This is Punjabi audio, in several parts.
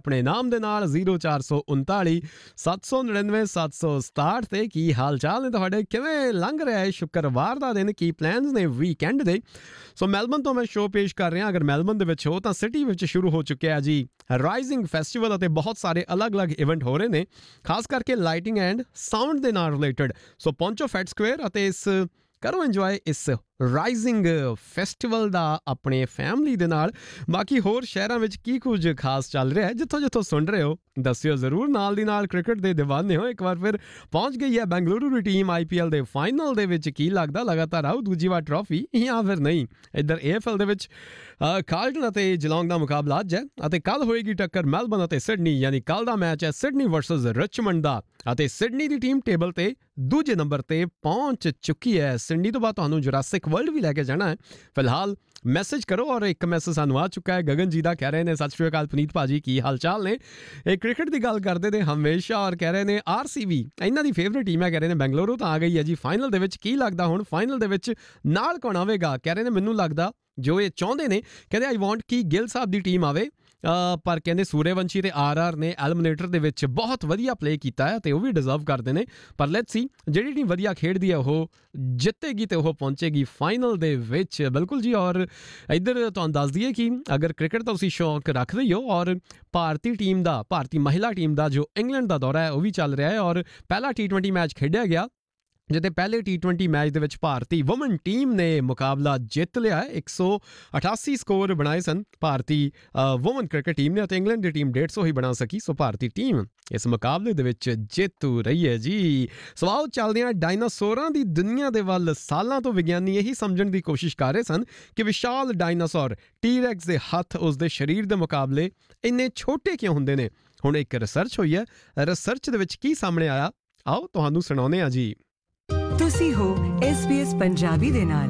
ਆਪਣੇ ਨਾਮ ਦੇ ਨਾਲ 0439 799 767 ਤੇ ਕੀ ਹਾਲ ਚਾਲ ਨੇ ਤੁਹਾਡੇ? ਕਿਵੇਂ ਲੰਘ ਰਿਹਾ ਹੈ ਸ਼ੁੱਕਰਵਾਰ ਦਾ ਦਿਨ? ਕੀ ਪਲਾਨਸ ਨੇ ਵੀਕਐਂਡ ਦੇ? ਸੋ ਮੈਲਬਨ ਤੋਂ ਮੈਂ ਸ਼ੋਅ ਪੇਸ਼ ਕਰ ਰਿਹਾ। ਅਗਰ ਮੈਲਬਨ ਦੇ ਵਿੱਚ ਹੋ ਤਾਂ ਸਿਟੀ ਵਿੱਚ ਸ਼ੁਰੂ ਹੋ ਚੁੱਕਿਆ ਜੀ ਰਾਈਜ਼ਿੰਗ ਫੈਸਟੀਵਲ ਅਤੇ ਬਹੁਤ ਸਾਰੇ ਅਲੱਗ-ਅਲੱਗ ਇਵੈਂਟ ਹੋ ਰਹੇ ਨੇ, ਖਾਸ ਕਰਕੇ ਲਾਈਟਿੰਗ ਐਂਡ ਸਾਊਂਡ ਦੇ ਨਾਲ ਰਿਲੇਟਡ। ਸੋ ਪਹੁੰਚੋ ਫੈਟ ਸਕੁਏਅਰ ਅਤੇ ਕਰੋ ਇੰਜੋਏ ਇਸ ਰਾਈਜ਼ਿੰਗ ਫੈਸਟੀਵਲ ਦਾ ਆਪਣੇ ਫੈਮਲੀ ਦੇ ਨਾਲ। ਬਾਕੀ ਹੋਰ ਸ਼ਹਿਰਾਂ ਵਿੱਚ ਕੀ ਕੁਝ ਖਾਸ ਚੱਲ ਰਿਹਾ ਹੈ, ਜਿੱਥੋਂ ਸੁਣ ਰਹੇ ਹੋ ਦੱਸਿਓ ਜ਼ਰੂਰ। ਨਾਲ ਦੀ ਨਾਲ ਕ੍ਰਿਕਟ ਦੇ ਦੀਵਾਨੇ ਹੋ, ਇੱਕ ਵਾਰ ਫਿਰ ਪਹੁੰਚ ਗਈ ਹੈ ਬੈਂਗਲੁਰੂ ਦੀ ਟੀਮ IPL ਦੇ ਫਾਈਨਲ ਦੇ ਵਿੱਚ। ਕੀ ਲੱਗਦਾ ਲਗਾਤਾਰ ਆਊ ਦੂਜੀ ਵਾਰ ਟਰੋਫੀ ਜਾਂ ਫਿਰ ਨਹੀਂ? ਇੱਧਰ AFL ਦੇ ਵਿੱਚ ਕਾਰਲਟਨ ਅਤੇ ਜਿਲੌਂਗ ਦਾ ਮੁਕਾਬਲਾ ਅੱਜ ਹੈ ਅਤੇ ਕੱਲ੍ਹ ਹੋਏਗੀ ਟੱਕਰ ਮੈਲਬਨ ਅਤੇ ਸਿਡਨੀ, ਯਾਨੀ ਕੱਲ੍ਹ ਦਾ ਮੈਚ ਹੈ ਸਿਡਨੀ ਵਰਸਸ ਰਿਚਮੰਡ ਦਾ ਅਤੇ ਸਿਡਨੀ ਦੀ ਟੀਮ ਟੇਬਲ ਤੇ ਦੂਜੇ ਨੰਬਰ ਤੇ ਪਹੁੰਚ ਚੁੱਕੀ ਹੈ। ਸਿਡਨੀ ਤੋਂ ਬਾਅਦ ਤੁਹਾਨੂੰ ਜੁਰਾਸਿਕ ਵਰਲਡ ਵੀ ਲੈ ਕੇ ਜਾਣਾ ਹੈ। ਫਿਲਹਾਲ ਮੈਸੇਜ ਕਰੋ, ਔਰ ਇੱਕ ਮੈਸੇਜ ਸਾਨੂੰ ਆ ਚੁੱਕਾ ਹੈ ਗਗਨ ਜੀ ਦਾ। ਕਹਿ ਰਹੇ ਨੇ ਸਤਿ ਸ਼੍ਰੀ ਅਕਾਲ ਪੁਨੀਤ ਭਾਜੀ, ਕੀ ਹਾਲ ਚਾਲ ਨੇ? ਇਹ ਕ੍ਰਿਕਟ ਦੀ ਗੱਲ ਕਰਦੇ ਨੇ ਹਮੇਸ਼ਾ, ਔਰ ਕਹਿ ਰਹੇ ਨੇ RCB ਇਹਨਾਂ ਦੀ ਫੇਵਰੇਟ ਟੀਮ ਹੈ। ਕਹਿ ਰਹੇ ਨੇ ਬੈਂਗਲੁਰੂ ਤਾਂ ਆ ਗਈ ਹੈ ਜੀ ਫਾਈਨਲ ਦੇ ਵਿੱਚ। ਕੀ ਲੱਗਦਾ ਹੁਣ ਫਾਈਨਲ ਦੇ ਵਿੱਚ ਨਾਲ ਕੌਣ ਆਵੇਗਾ? ਕਹਿ ਰਹੇ ਨੇ ਮੈਨੂੰ ਲੱਗਦਾ ਜੋ ਇਹ ਚਾਹੁੰਦੇ ਨੇ, ਕਹਿੰਦੇ ਆਈ ਵਾਂਟ ਕਿ ਗਿੱਲ ਸਾਹਿਬ ਦੀ ਟੀਮ ਆਵੇ, ਪਰ ਕਹਿੰਦੇ ਸੂਰਯਵੰਸ਼ੀ ਤੇ RR ਨੇ ਐਲੀਮੀਨੇਟਰ ਦੇ ਵਿੱਚ ਬਹੁਤ ਵਧੀਆ ਪਲੇ ਕੀਤਾ ਹੈ ਤੇ ਉਹ ਵੀ ਡਿਜ਼ਰਵ ਕਰਦੇ ਨੇ। ਪਰ ਲੈਟਸ ਸੀ ਜਿਹੜੀ ਟੀਮ ਵਧੀਆ ਖੇਡਦੀ ਹੈ ਉਹ ਜਿੱਤੇਗੀ ਤੇ ਉਹ ਪਹੁੰਚੇਗੀ ਫਾਈਨਲ ਦੇ ਵਿੱਚ। ਬਿਲਕੁਲ ਜੀ। ਔਰ ਇੱਧਰ ਤੁਹਾਨੂੰ ਦੱਸ ਦਈਏ ਕਿ ਅਗਰ ਕ੍ਰਿਕਟ ਦਾ ਤੁਸੀਂ ਸ਼ੌਕ ਰੱਖਦੇ ਹੋ, ਔਰ ਭਾਰਤੀ ਮਹਿਲਾ ਟੀਮ ਦਾ ਜੋ ਇੰਗਲੈਂਡ ਦਾ ਦੌਰਾ ਹੈ ਉਹ ਵੀ ਚੱਲ ਰਿਹਾ ਹੈ, ਔਰ ਪਹਿਲਾ T20 ਮੈਚ ਖੇਡਿਆ ਗਿਆ ਜਿੱਥੇ ਪਹਿਲੇ T20 ਮੈਚ ਦੇ ਵਿੱਚ ਭਾਰਤੀ ਵੂਮਨ ਟੀਮ ਨੇ ਮੁਕਾਬਲਾ ਜਿੱਤ ਲਿਆ ਹੈ। 188 ਸਕੋਰ ਬਣਾਏ ਸਨ ਭਾਰਤੀ ਵੂਮਨ ਕ੍ਰਿਕਟ ਟੀਮ ਨੇ ਅਤੇ ਇੰਗਲੈਂਡ ਦੀ ਟੀਮ 150 ਹੀ ਬਣਾ ਸਕੀ। ਸੋ ਭਾਰਤੀ ਟੀਮ ਇਸ ਮੁਕਾਬਲੇ ਦੇ ਵਿੱਚ ਜੇਤੂ ਰਹੀ ਹੈ ਜੀ। ਸੋ ਆਓ ਚੱਲਦੇ ਹਾਂ ਡਾਇਨਾਸੌਰਾਂ ਦੀ ਦੁਨੀਆ ਦੇ ਵੱਲ। ਸਾਲਾਂ ਤੋਂ ਵਿਗਿਆਨੀ ਇਹੀ ਸਮਝਣ ਦੀ ਕੋਸ਼ਿਸ਼ ਕਰ ਰਹੇ ਸਨ ਕਿ ਵਿਸ਼ਾਲ ਡਾਇਨਾਸੌਰ T-Rex ਦੇ ਹੱਥ ਉਸਦੇ ਸਰੀਰ ਦੇ ਮੁਕਾਬਲੇ ਇੰਨੇ ਛੋਟੇ ਕਿਉਂ ਹੁੰਦੇ ਨੇ। ਹੁਣ ਇੱਕ ਰਿਸਰਚ ਹੋਈ ਹੈ, ਰਿਸਰਚ ਦੇ ਵਿੱਚ ਕੀ ਸਾਹਮਣੇ ਆਇਆ ਆਓ ਤੁਹਾਨੂੰ ਸੁਣਾਉਂਦੇ ਹਾਂ ਜੀ। ਤੁਸੀਂ ਹੋ SBS ਪੰਜਾਬੀ ਦੇ ਨਾਲ।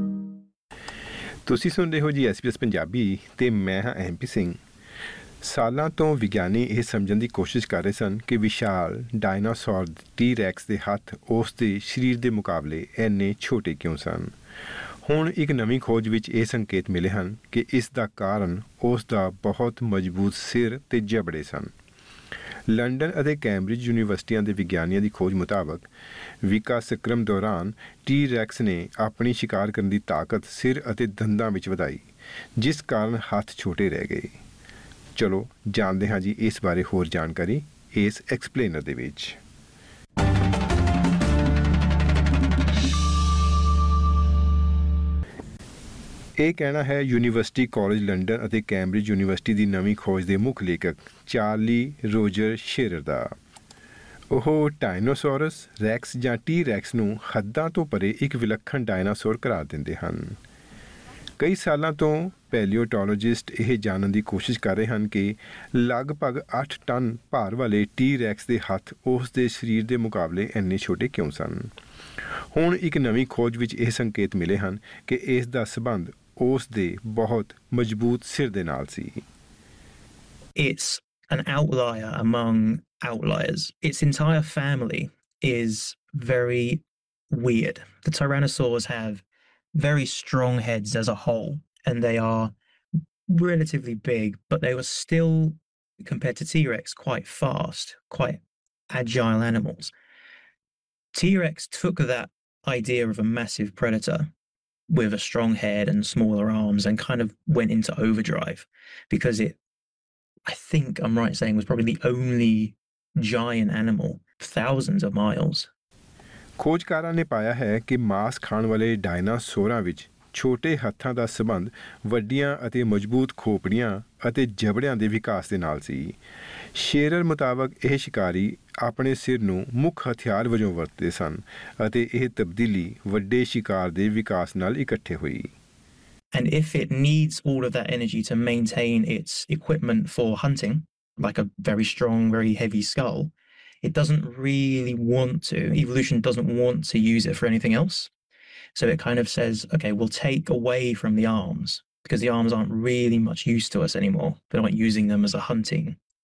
ਤੁਸੀਂ ਸੁਣ ਰਹੇ ਹੋ ਜੀ SBS ਪੰਜਾਬੀ ਤੇ ਮੈਂ ਹਾਂ MP ਸਿੰਘ। ਸਾਲਾਂ ਤੋਂ ਵਿਗਿਆਨੀ ਇਹ ਸਮਝਣ ਦੀ ਕੋਸ਼ਿਸ਼ ਕਰ ਰਹੇ ਸਨ ਕਿ ਵਿਸ਼ਾਲ ਡਾਇਨਾਸੌਰ T-Rex ਦੇ ਹੱਥ ਉਸ ਦੇ ਸਰੀਰ ਦੇ ਮੁਕਾਬਲੇ ਇੰਨੇ ਛੋਟੇ ਕਿਉਂ ਸਨ। ਹੁਣ ਇੱਕ ਨਵੀਂ ਖੋਜ ਵਿੱਚ ਇਹ ਸੰਕੇਤ ਮਿਲੇ ਹਨ ਕਿ ਇਸ ਦਾ ਕਾਰਨ ਉਸ ਦਾ ਬਹੁਤ ਮਜ਼ਬੂਤ ਸਿਰ ਤੇ ਜਬੜੇ ਸਨ। ਲੰਡਨ ਅਤੇ ਕੈਂਬਰਿਜ ਯੂਨੀਵਰਸਿਟੀਆਂ ਦੇ ਵਿਗਿਆਨੀਆਂ ਦੀ ਖੋਜ ਮੁਤਾਬਕ ਵਿਕਾਸਕ੍ਰਮ ਦੌਰਾਨ T-Rex ਨੇ ਆਪਣੀ ਸ਼ਿਕਾਰ ਕਰਨ ਦੀ ਤਾਕਤ ਸਿਰ ਅਤੇ ਦੰਦਾਂ ਵਿੱਚ ਵਧਾਈ, ਜਿਸ ਕਾਰਨ ਹੱਥ ਛੋਟੇ ਰਹਿ ਗਏ। ਚਲੋ ਜਾਣਦੇ ਹਾਂ ਜੀ ਇਸ ਬਾਰੇ ਹੋਰ ਜਾਣਕਾਰੀ ਇਸ ਐਕਸਪਲੇਨਰ ਦੇ ਵਿੱਚ। ਇਹ ਕਹਿਣਾ ਹੈ ਯੂਨੀਵਰਸਿਟੀ ਕਾਲਜ ਲੰਡਨ ਅਤੇ ਕੈਂਬਰਿਜ ਯੂਨੀਵਰਸਿਟੀ ਦੀ ਨਵੀਂ ਖੋਜ ਦੇ ਮੁੱਖ ਲੇਖਕ ਚਾਰਲੀ ਰੋਜਰ ਸ਼ੇਰਰ ਦਾ। ਉਹ ਡਾਇਨਾਸੌਰਸ ਰੈਕਸ ਜਾਂ T-Rex ਨੂੰ ਹੱਦਾਂ ਤੋਂ ਪਰੇ ਇੱਕ ਵਿਲੱਖਣ ਡਾਇਨਾਸੌਰ ਕਰਾਰ ਦਿੰਦੇ ਹਨ। ਕਈ ਸਾਲਾਂ ਤੋਂ ਪੈਲੀਓਟੋਲੋਜਿਸਟ ਇਹ ਜਾਣਨ ਦੀ ਕੋਸ਼ਿਸ਼ ਕਰ ਰਹੇ ਹਨ ਕਿ ਲਗਭਗ 8 ਟਨ ਭਾਰ ਵਾਲੇ T-Rex ਦੇ ਹੱਥ ਉਸ ਦੇ ਸਰੀਰ ਦੇ ਮੁਕਾਬਲੇ ਇੰਨੇ ਛੋਟੇ ਕਿਉਂ ਸਨ। ਹੁਣ ਇੱਕ ਨਵੀਂ ਖੋਜ ਵਿੱਚ ਇਹ ਸੰਕੇਤ ਮਿਲੇ ਹਨ ਕਿ ਇਸ ਦਾ ਸਬੰਧ ਉਸ ਦੇ ਬਹੁਤ ਮਜ਼ਬੂਤ ਸਿਰ ਦੇ ਨਾਲ ਸੀ। It's an outlier among outliers. Its entire family is very weird. The tyrannosaurs have very strong heads as a whole, and they are relatively big, but they were still, compared to T-Rex, quite fast, quite agile animals. T-Rex took that idea of a massive predator with a strong head and smaller arms and kind of went into overdrive because it, I think I'm right saying, was probably the only giant animal thousands of miles. ਖੋਜਕਾਰਾਂ ਨੇ ਪਾਇਆ ਹੈ ਕਿ ਮਾਸ ਖਾਣ ਵਾਲੇ ਡਾਇਨਾਸੌਰਾਂ ਵਿੱਚ ਛੋਟੇ ਹੱਥਾਂ ਦਾ ਸਬੰਧ ਵੱਡੀਆਂ ਅਤੇ ਮਜ਼ਬੂਤ ਖੋਪੜੀਆਂ ਅਤੇ ਜਬੜਿਆਂ ਦੇ ਵਿਕਾਸ ਦੇ ਨਾਲ ਸੀ। ਸ਼ੇਰਰ ਮੁਤਾਬਕ ਇਹ ਸ਼ਿਕਾਰੀ ਆਪਣੇ ਸਿਰ ਨੂੰ ਮੁੱਖ ਹਥਿਆਰ ਵਜੋਂ ਵਰਤਦੇ ਸਨ ਅਤੇ ਇਹ ਤਬਦੀਲੀ ਵੱਡੇ ਸ਼ਿਕਾਰ ਦੇ ਵਿਕਾਸ ਨਾਲ ਇਕੱਠੇ ਹੋਈ। And if it needs all of that energy to maintain its equipment for hunting, like a very strong, very heavy skull, it doesn't really want to, evolution doesn't want to use it for anything else. So it kind of says, okay, we'll take away from the arms because the arms aren't really much use to us anymore. They're not using them as a hunting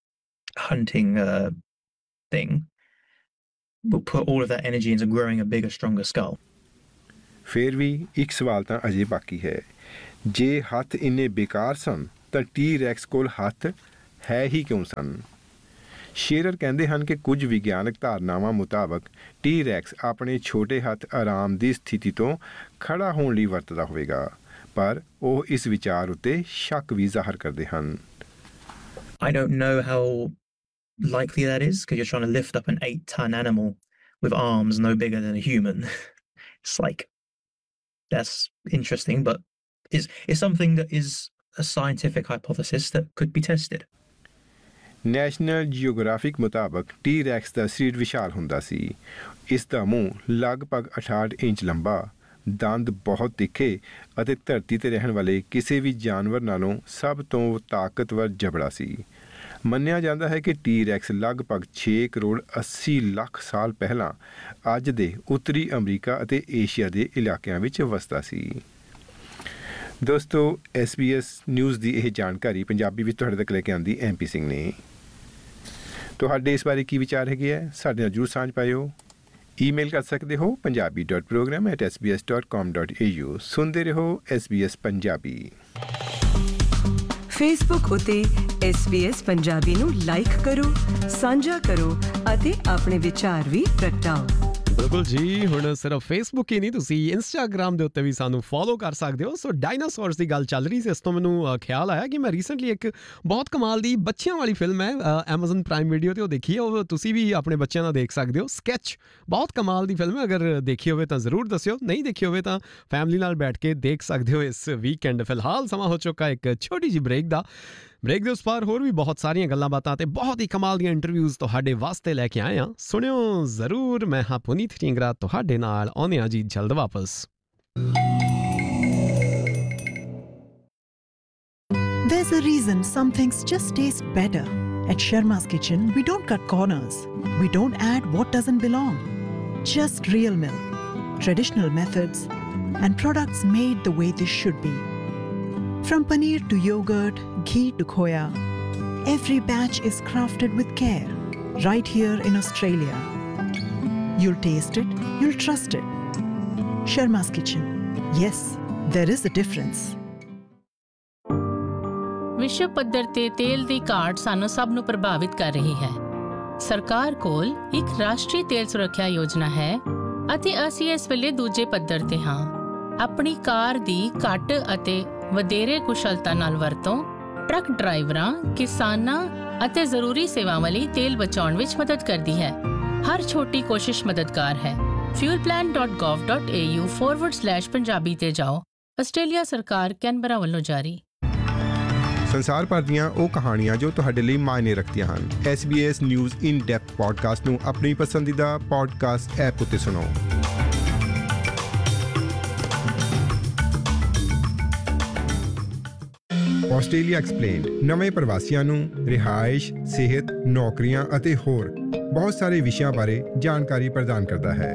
thing. We'll put all of that energy into growing a bigger, stronger skull. ਫਿਰ ਵੀ ਇੱਕ ਸਵਾਲ ਤਾਂ ਅਜੇ ਬਾਕੀ ਹੈ। ਜੇ ਹੱਥ ਇੰਨੇ ਬੇਕਾਰ ਸਨ ਤਾਂ T-Rex ਕੋਲ ਹੱਥ ਹੈ ਹੀ ਕਿਉਂ ਸਨ। ਸ਼ੇਰਰ ਕਹਿੰਦੇ ਹਨ ਕਿ ਕੁਝ ਵਿਗਿਆਨਕ ਧਾਰਨਾਵਾਂ ਮੁਤਾਬਕ ਟੀ-ਰੈਕਸ ਆਪਣੇ ਛੋਟੇ ਹੱਥ ਆਰਾਮ ਦੀ ਸਥਿਤੀ ਤੋਂ ਖੜਾ ਹੋਣ ਲਈ ਵਰਤਦਾ ਹੋਵੇਗਾ, ਪਰ ਉਹ ਇਸ ਵਿਚਾਰ ਉੱਤੇ ਸ਼ੱਕ ਵੀ ਜ਼ਾਹਰ ਕਰਦੇ ਹਨ। I don't know how likely that is, because you're trying to lift up an 8-ton animal with arms no bigger than a human. It's like, that's interesting, but it's something that is a scientific hypothesis that could be tested. National geographic ਮੁਤਾਬਕ ਟੀ-ਰੈਕਸ ਦਾ ਸਰੀਰ ਵਿਸ਼ਾਲ ਹੁੰਦਾ ਸੀ। ਇਸ ਦਾ ਮੂੰਹ ਲਗਭਗ 68 ਇੰਚ ਲੰਬਾ, ਦੰਦ ਬਹੁਤ ਤਿੱਖੇ ਅਤੇ ਧਰਤੀ 'ਤੇ ਰਹਿਣ ਵਾਲੇ ਕਿਸੇ ਵੀ ਜਾਨਵਰ ਨਾਲੋਂ ਸਭ ਤੋਂ ਤਾਕਤਵਰ ਜਬੜਾ ਸੀ। ਮੰਨਿਆ ਜਾਂਦਾ ਹੈ ਕਿ ਟੀ-ਰੈਕਸ ਲਗਭਗ 6 ਕਰੋੜ 80 ਲੱਖ ਸਾਲ ਪਹਿਲਾਂ ਅੱਜ ਦੇ ਉੱਤਰੀ ਅਮਰੀਕਾ ਅਤੇ ਏਸ਼ੀਆ ਦੇ ਇਲਾਕਿਆਂ ਵਿੱਚ ਵਸਦਾ ਸੀ। ਦੋਸਤੋ, SBS ਨਿਊਜ਼ ਦੀ ਇਹ ਜਾਣਕਾਰੀ ਪੰਜਾਬੀ ਵਿੱਚ ਤੁਹਾਡੇ ਤੱਕ ਲੈ ਕੇ ਆਉਂਦੀ MP ਸਿੰਘ ਨੇ। ਤੁਹਾਡੇ ਇਸ ਬਾਰੇ ਕੀ ਵਿਚਾਰ ਹੈਗੇ ਹੈ, ਸਾਡੇ ਨਾਲ ਜ਼ਰੂਰ ਸਾਂਝ ਪਾਇਓ। ਈਮੇਲ ਕਰ ਸਕਦੇ ਹੋ punjabi.program@sbs.com.au। ਸੁਣਦੇ ਰਹੋ SBS ਪੰਜਾਬੀ। ਫੇਸਬੁੱਕ ਉਤੇ SBS ਪੰਜਾਬੀ ਨੂੰ ਲਾਈਕ ਕਰੋ, ਸਾਂਝਾ ਕਰੋ ਅਤੇ ਆਪਣੇ ਵਿਚਾਰ ਵੀ ਪ੍ਰਗਟਾਓ। ਬਿਲਕੁਲ ਜੀ, ਹੁਣ ਸਿਰਫ ਫੇਸਬੁੱਕ ਹੀ ਨਹੀਂ, ਤੁਸੀਂ ਇੰਸਟਾਗ੍ਰਾਮ ਦੇ ਉੱਤੇ ਵੀ ਸਾਨੂੰ ਫੋਲੋ ਕਰ ਸਕਦੇ ਹੋ। ਸੋ ਡਾਇਨਾਸੌਰਸ ਦੀ ਗੱਲ ਚੱਲ ਰਹੀ ਸੀ, ਇਸ ਤੋਂ ਮੈਨੂੰ ਖਿਆਲ ਆਇਆ ਕਿ ਮੈਂ ਰੀਸੈਂਟਲੀ ਇੱਕ ਬਹੁਤ ਕਮਾਲ ਦੀ ਬੱਚਿਆਂ ਵਾਲੀ ਫਿਲਮ ਹੈ Amazon ਪ੍ਰਾਈਮ ਵੀਡੀਓ 'ਤੇ ਉਹ ਦੇਖੀ ਹੈ। ਉਹ ਤੁਸੀਂ ਵੀ ਆਪਣੇ ਬੱਚਿਆਂ ਨਾਲ ਦੇਖ ਸਕਦੇ ਹੋ। ਸਕੈਚ ਬਹੁਤ ਕਮਾਲ ਦੀ ਫਿਲਮ ਹੈ, ਅਗਰ ਦੇਖੀ ਹੋਵੇ ਤਾਂ ਜ਼ਰੂਰ ਦੱਸਿਓ, ਨਹੀਂ ਦੇਖੀ ਹੋਵੇ ਤਾਂ ਫੈਮਿਲੀ ਨਾਲ ਬੈਠ ਕੇ ਦੇਖ ਸਕਦੇ ਹੋ ਇਸ ਵੀਕਐਂਡ। ਫਿਲਹਾਲ ਸਮਾਂ ਹੋ ਚੁੱਕਾ ਇੱਕ ਛੋਟੀ ਜਿਹੀ ਬ੍ਰੇਕ ਦਾ। ਬ੍ਰੇਕ ਦੇ ਉਸ ਪਾਰ ਹੋਰ ਵੀ ਬਹੁਤ ਸਾਰੀਆਂ ਗੱਲਾਂ ਬਾਤਾਂ ਅਤੇ ਬਹੁਤ ਹੀ ਕਮਾਲ ਦੀਆਂ ਇੰਟਰਵਿਊਜ਼ ਤੁਹਾਡੇ ਵਾਸਤੇ ਲੈ ਕੇ ਆਏ ਹਾਂ। ਸੁਣਿਓ ਜ਼ਰੂਰ। ਮੈਂ ਹਾਂ ਪੁਨੀਤ ਢੀਂਗਰਾ, ਤੁਹਾਡੇ ਨਾਲ ਆਉਂਦੇ ਹਾਂ ਜੀ ਜਲਦ ਵਾਪਸ। There's a reason some things just taste better. At Sharma's Kitchen, we don't cut corners. We don't add what doesn't belong. Just real milk, traditional methods, and products made the way they should be. From paneer to yogurt, ghee to khoya, every batch is crafted with care, right here in Australia. You'll taste it, you'll trust it. Sharma's Kitchen. Yes, there is a difference. ਵਿਸ਼ਵ ਪੱਧਰ ਤੇ ਤੇਲ ਦੀ ਘਾਟ ਸਾਨੂੰ ਸਭ ਨੂੰ ਪ੍ਰਭਾਵਿਤ ਕਰ ਰਹੀ ਹੈ। ਸਰਕਾਰ ਕੋਲ ਇੱਕ ਰਾਸ਼ਟਰੀ ਤੇਲ ਸੁਰੱਖਿਆ ਯੋਜਨਾ ਹੈ ਅਤੇ ਅਸੀਂ ਇਸ ਵੇਲੇ ਦੂਜੇ ਪੱਧਰ ਤੇ ਹਾਂ। ਆਪਣੀ ਕਾਰ ਦੀ ਘੱਟ ਅਤੇ ਵਧੇਰੇ ਕੁਸ਼ਲਤਾ ਨਾਲ ਵਰਤੋਂ ਟਰੱਕ ਡਰਾਈਵਰਾਂ, ਕਿਸਾਨਾਂ ਅਤੇ ਜ਼ਰੂਰੀ ਸੇਵਾਵਾਂ ਲਈ ਤੇਲ ਬਚਾਉਣ ਵਿੱਚ ਮਦਦ ਕਰਦੀ ਹੈ। ਹਰ ਛੋਟੀ ਕੋਸ਼ਿਸ਼ ਮਦਦਗਾਰ ਹੈ। fuelplan.gov.au/ਪੰਜਾਬੀ ਤੇ ਜਾਓ। ਆਸਟ੍ਰੇਲੀਆ ਸਰਕਾਰ ਕੈਨਬਰਾ ਵੱਲੋਂ ਜਾਰੀ। ਸੰਸਾਰ ਭਰ ਦੀਆਂ ਉਹ ਕਹਾਣੀਆਂ ਜੋ ਤੁਹਾਡੇ ਲਈ ਮਾਇਨੇ ਰੱਖਦੀਆਂ ਹਨ। SBS news in depth podcast ਨੂੰ ਆਪਣੀ ਪਸੰਦੀਦਾ ਪੋਡਕਾਸਟ ਐਪ ਉੱਤੇ ਸੁਣੋ। ਆਸਟ੍ਰੇਲੀਆ ਐਕਸਪਲੇਨਡ ਨਵੇਂ ਪ੍ਰਵਾਸੀਆਂ ਨੂੰ ਰਿਹਾਇਸ਼, ਸਿਹਤ, ਨੌਕਰੀਆਂ ਅਤੇ ਹੋਰ ਬਹੁਤ ਸਾਰੇ ਵਿਸ਼ਿਆਂ ਬਾਰੇ ਜਾਣਕਾਰੀ ਪ੍ਰਦਾਨ ਕਰਦਾ ਹੈ।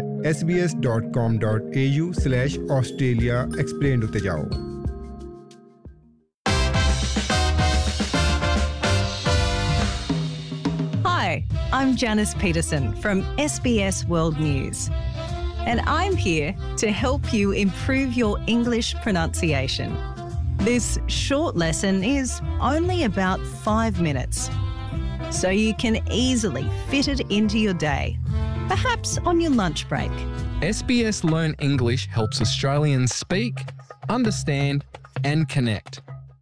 sbs.com.au/Australia Explained ਉੱਤੇ ਜਾਓ। Hi, I'm Janice Peterson from SBS World News, and I'm here to help you improve your English pronunciation. This short lesson is only about 5 minutes, so you can easily fit it into your day, perhaps on your lunch break. SBS Learn English helps Australians speak, understand, and connect.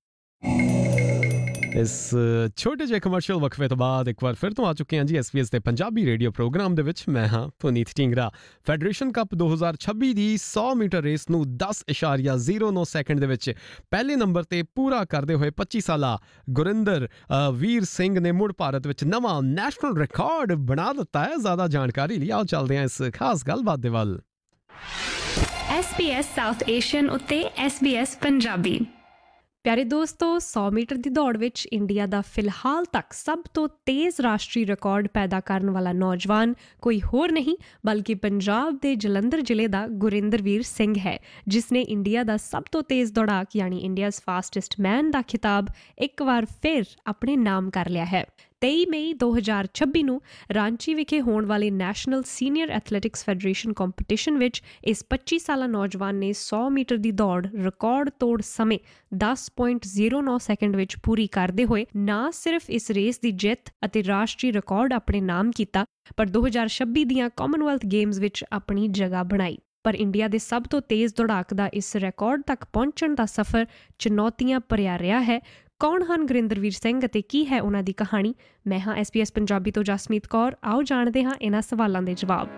ਇਸ ਛੋਟੇ ਜਿਹੇ ਕਮਰਸ਼ੀਅਲ ਵਕਫੇ ਤੋਂ ਬਾਅਦ ਇੱਕ ਵਾਰ ਫਿਰ ਤੋਂ ਆ ਚੁੱਕੇ ਹਾਂ ਜੀ SBS ਦੇ ਪੰਜਾਬੀ ਰੇਡੀਓ ਪ੍ਰੋਗਰਾਮ ਦੇ ਵਿੱਚ। ਮੈਂ ਹਾਂ ਪੁਨੀਤ ਢੀਂਗਰਾ। ਫੈਡਰੇਸ਼ਨ ਕੱਪ 2026 ਦੀ 100 ਮੀਟਰ ਰੇਸ ਨੂੰ 10.09 ਸੈਕਿੰਡ ਦੇ ਵਿੱਚ ਪਹਿਲੇ ਨੰਬਰ ਤੇ ਪੂਰਾ ਕਰਦੇ ਹੋਏ 25 ਸਾਲਾ ਗੁਰਿੰਦਰ ਵੀਰ ਸਿੰਘ ਨੇ ਮੁੜ ਭਾਰਤ ਵਿੱਚ ਨਵਾਂ ਨੈਸ਼ਨਲ ਰਿਕਾਰਡ ਬਣਾ ਦਿੱਤਾ ਹੈ। ਜ਼ਿਆਦਾ ਜਾਣਕਾਰੀ ਲਈ ਆਓ ਚੱਲਦੇ ਹਾਂ ਇਸ ਖਾਸ ਗੱਲਬਾਤ ਦੇ ਵੱਲ। SBS ਸਾਊਥ ਏਸ਼ੀਅਨ ਉੱਤੇ SBS ਪੰਜਾਬੀ। ਪਿਆਰੇ ਦੋਸਤੋ, 100 ਮੀਟਰ ਦੀ ਦੌੜ ਵਿੱਚ ਇੰਡੀਆ ਦਾ ਫਿਲਹਾਲ ਤੱਕ ਸਭ ਤੋਂ ਤੇਜ਼ ਰਾਸ਼ਟਰੀ ਰਿਕਾਰਡ ਪੈਦਾ ਕਰਨ ਵਾਲਾ ਨੌਜਵਾਨ ਕੋਈ ਹੋਰ ਨਹੀਂ ਬਲਕਿ ਪੰਜਾਬ ਦੇ ਜਲੰਧਰ ਜ਼ਿਲ੍ਹੇ ਦਾ ਗੁਰਿੰਦਰਵੀਰ ਸਿੰਘ ਹੈ, ਜਿਸ ਨੇ ਇੰਡੀਆ ਦਾ ਸਭ ਤੋਂ ਤੇਜ਼ ਦੌੜਾਕ ਯਾਨੀ ਇੰਡੀਆਜ਼ ਫਾਸਟੈਸਟ ਮੈਨ ਦਾ ਖਿਤਾਬ ਇੱਕ ਵਾਰ ਫਿਰ ਆਪਣੇ ਨਾਮ ਕਰ ਲਿਆ ਹੈ। 23 ਮਈ 2026 ਨੂੰ ਰਾਂਚੀ ਵਿਖੇ ਹੋਣ ਵਾਲੇ national senior athletics federation competition ਵਿੱਚ ਇਸ 25 ਸਾਲਾ ਨੌਜਵਾਨ ਨੇ 100 ਮੀਟਰ ਦੀ ਦੌੜ ਰਿਕਾਰਡ ਤੋੜ ਸਮੇਂ 10.09 ਸੈਕਿੰਡ ਵਿੱਚ ਪੂਰੀ ਕਰਦੇ ਹੋਏ ਨਾ ਸਿਰਫ ਇਸ ਰੇਸ ਦੀ ਜਿੱਤ ਅਤੇ ਰਾਸ਼ਟਰੀ ਰਿਕਾਰਡ ਆਪਣੇ ਨਾਮ ਕੀਤਾ, ਪਰ 2026 ਦੀਆਂ ਕਾਮਨਵੈਲਥ ਗੇਮਜ਼ ਵਿੱਚ ਆਪਣੀ ਜਗ੍ਹਾ ਬਣਾਈ। ਪਰ ਇੰਡੀਆ ਦੇ ਸਭ ਤੋਂ ਤੇਜ਼ ਦੌੜਾਕ ਦਾ ਇਸ ਰਿਕਾਰਡ ਤੱਕ ਪਹੁੰਚਣ ਦਾ ਸਫ਼ਰ ਚੁਣੌਤੀਆਂ ਭਰਿਆ ਰਿਹਾ ਹੈ। ਕੌਣ ਹਨ ਗੁਰਿੰਦਰਵੀਰ ਸਿੰਘ ਅਤੇ ਕੀ ਹੈ ਉਹਨਾਂ ਦੀ ਕਹਾਣੀ? ਮੈਂ ਹਾਂ SBS ਪੰਜਾਬੀ ਤੋਂ ਜਸਮੀਤ ਕੌਰ। ਆਓ ਜਾਣਦੇ ਹਾਂ ਇਹਨਾਂ ਸਵਾਲਾਂ ਦੇ ਜਵਾਬ।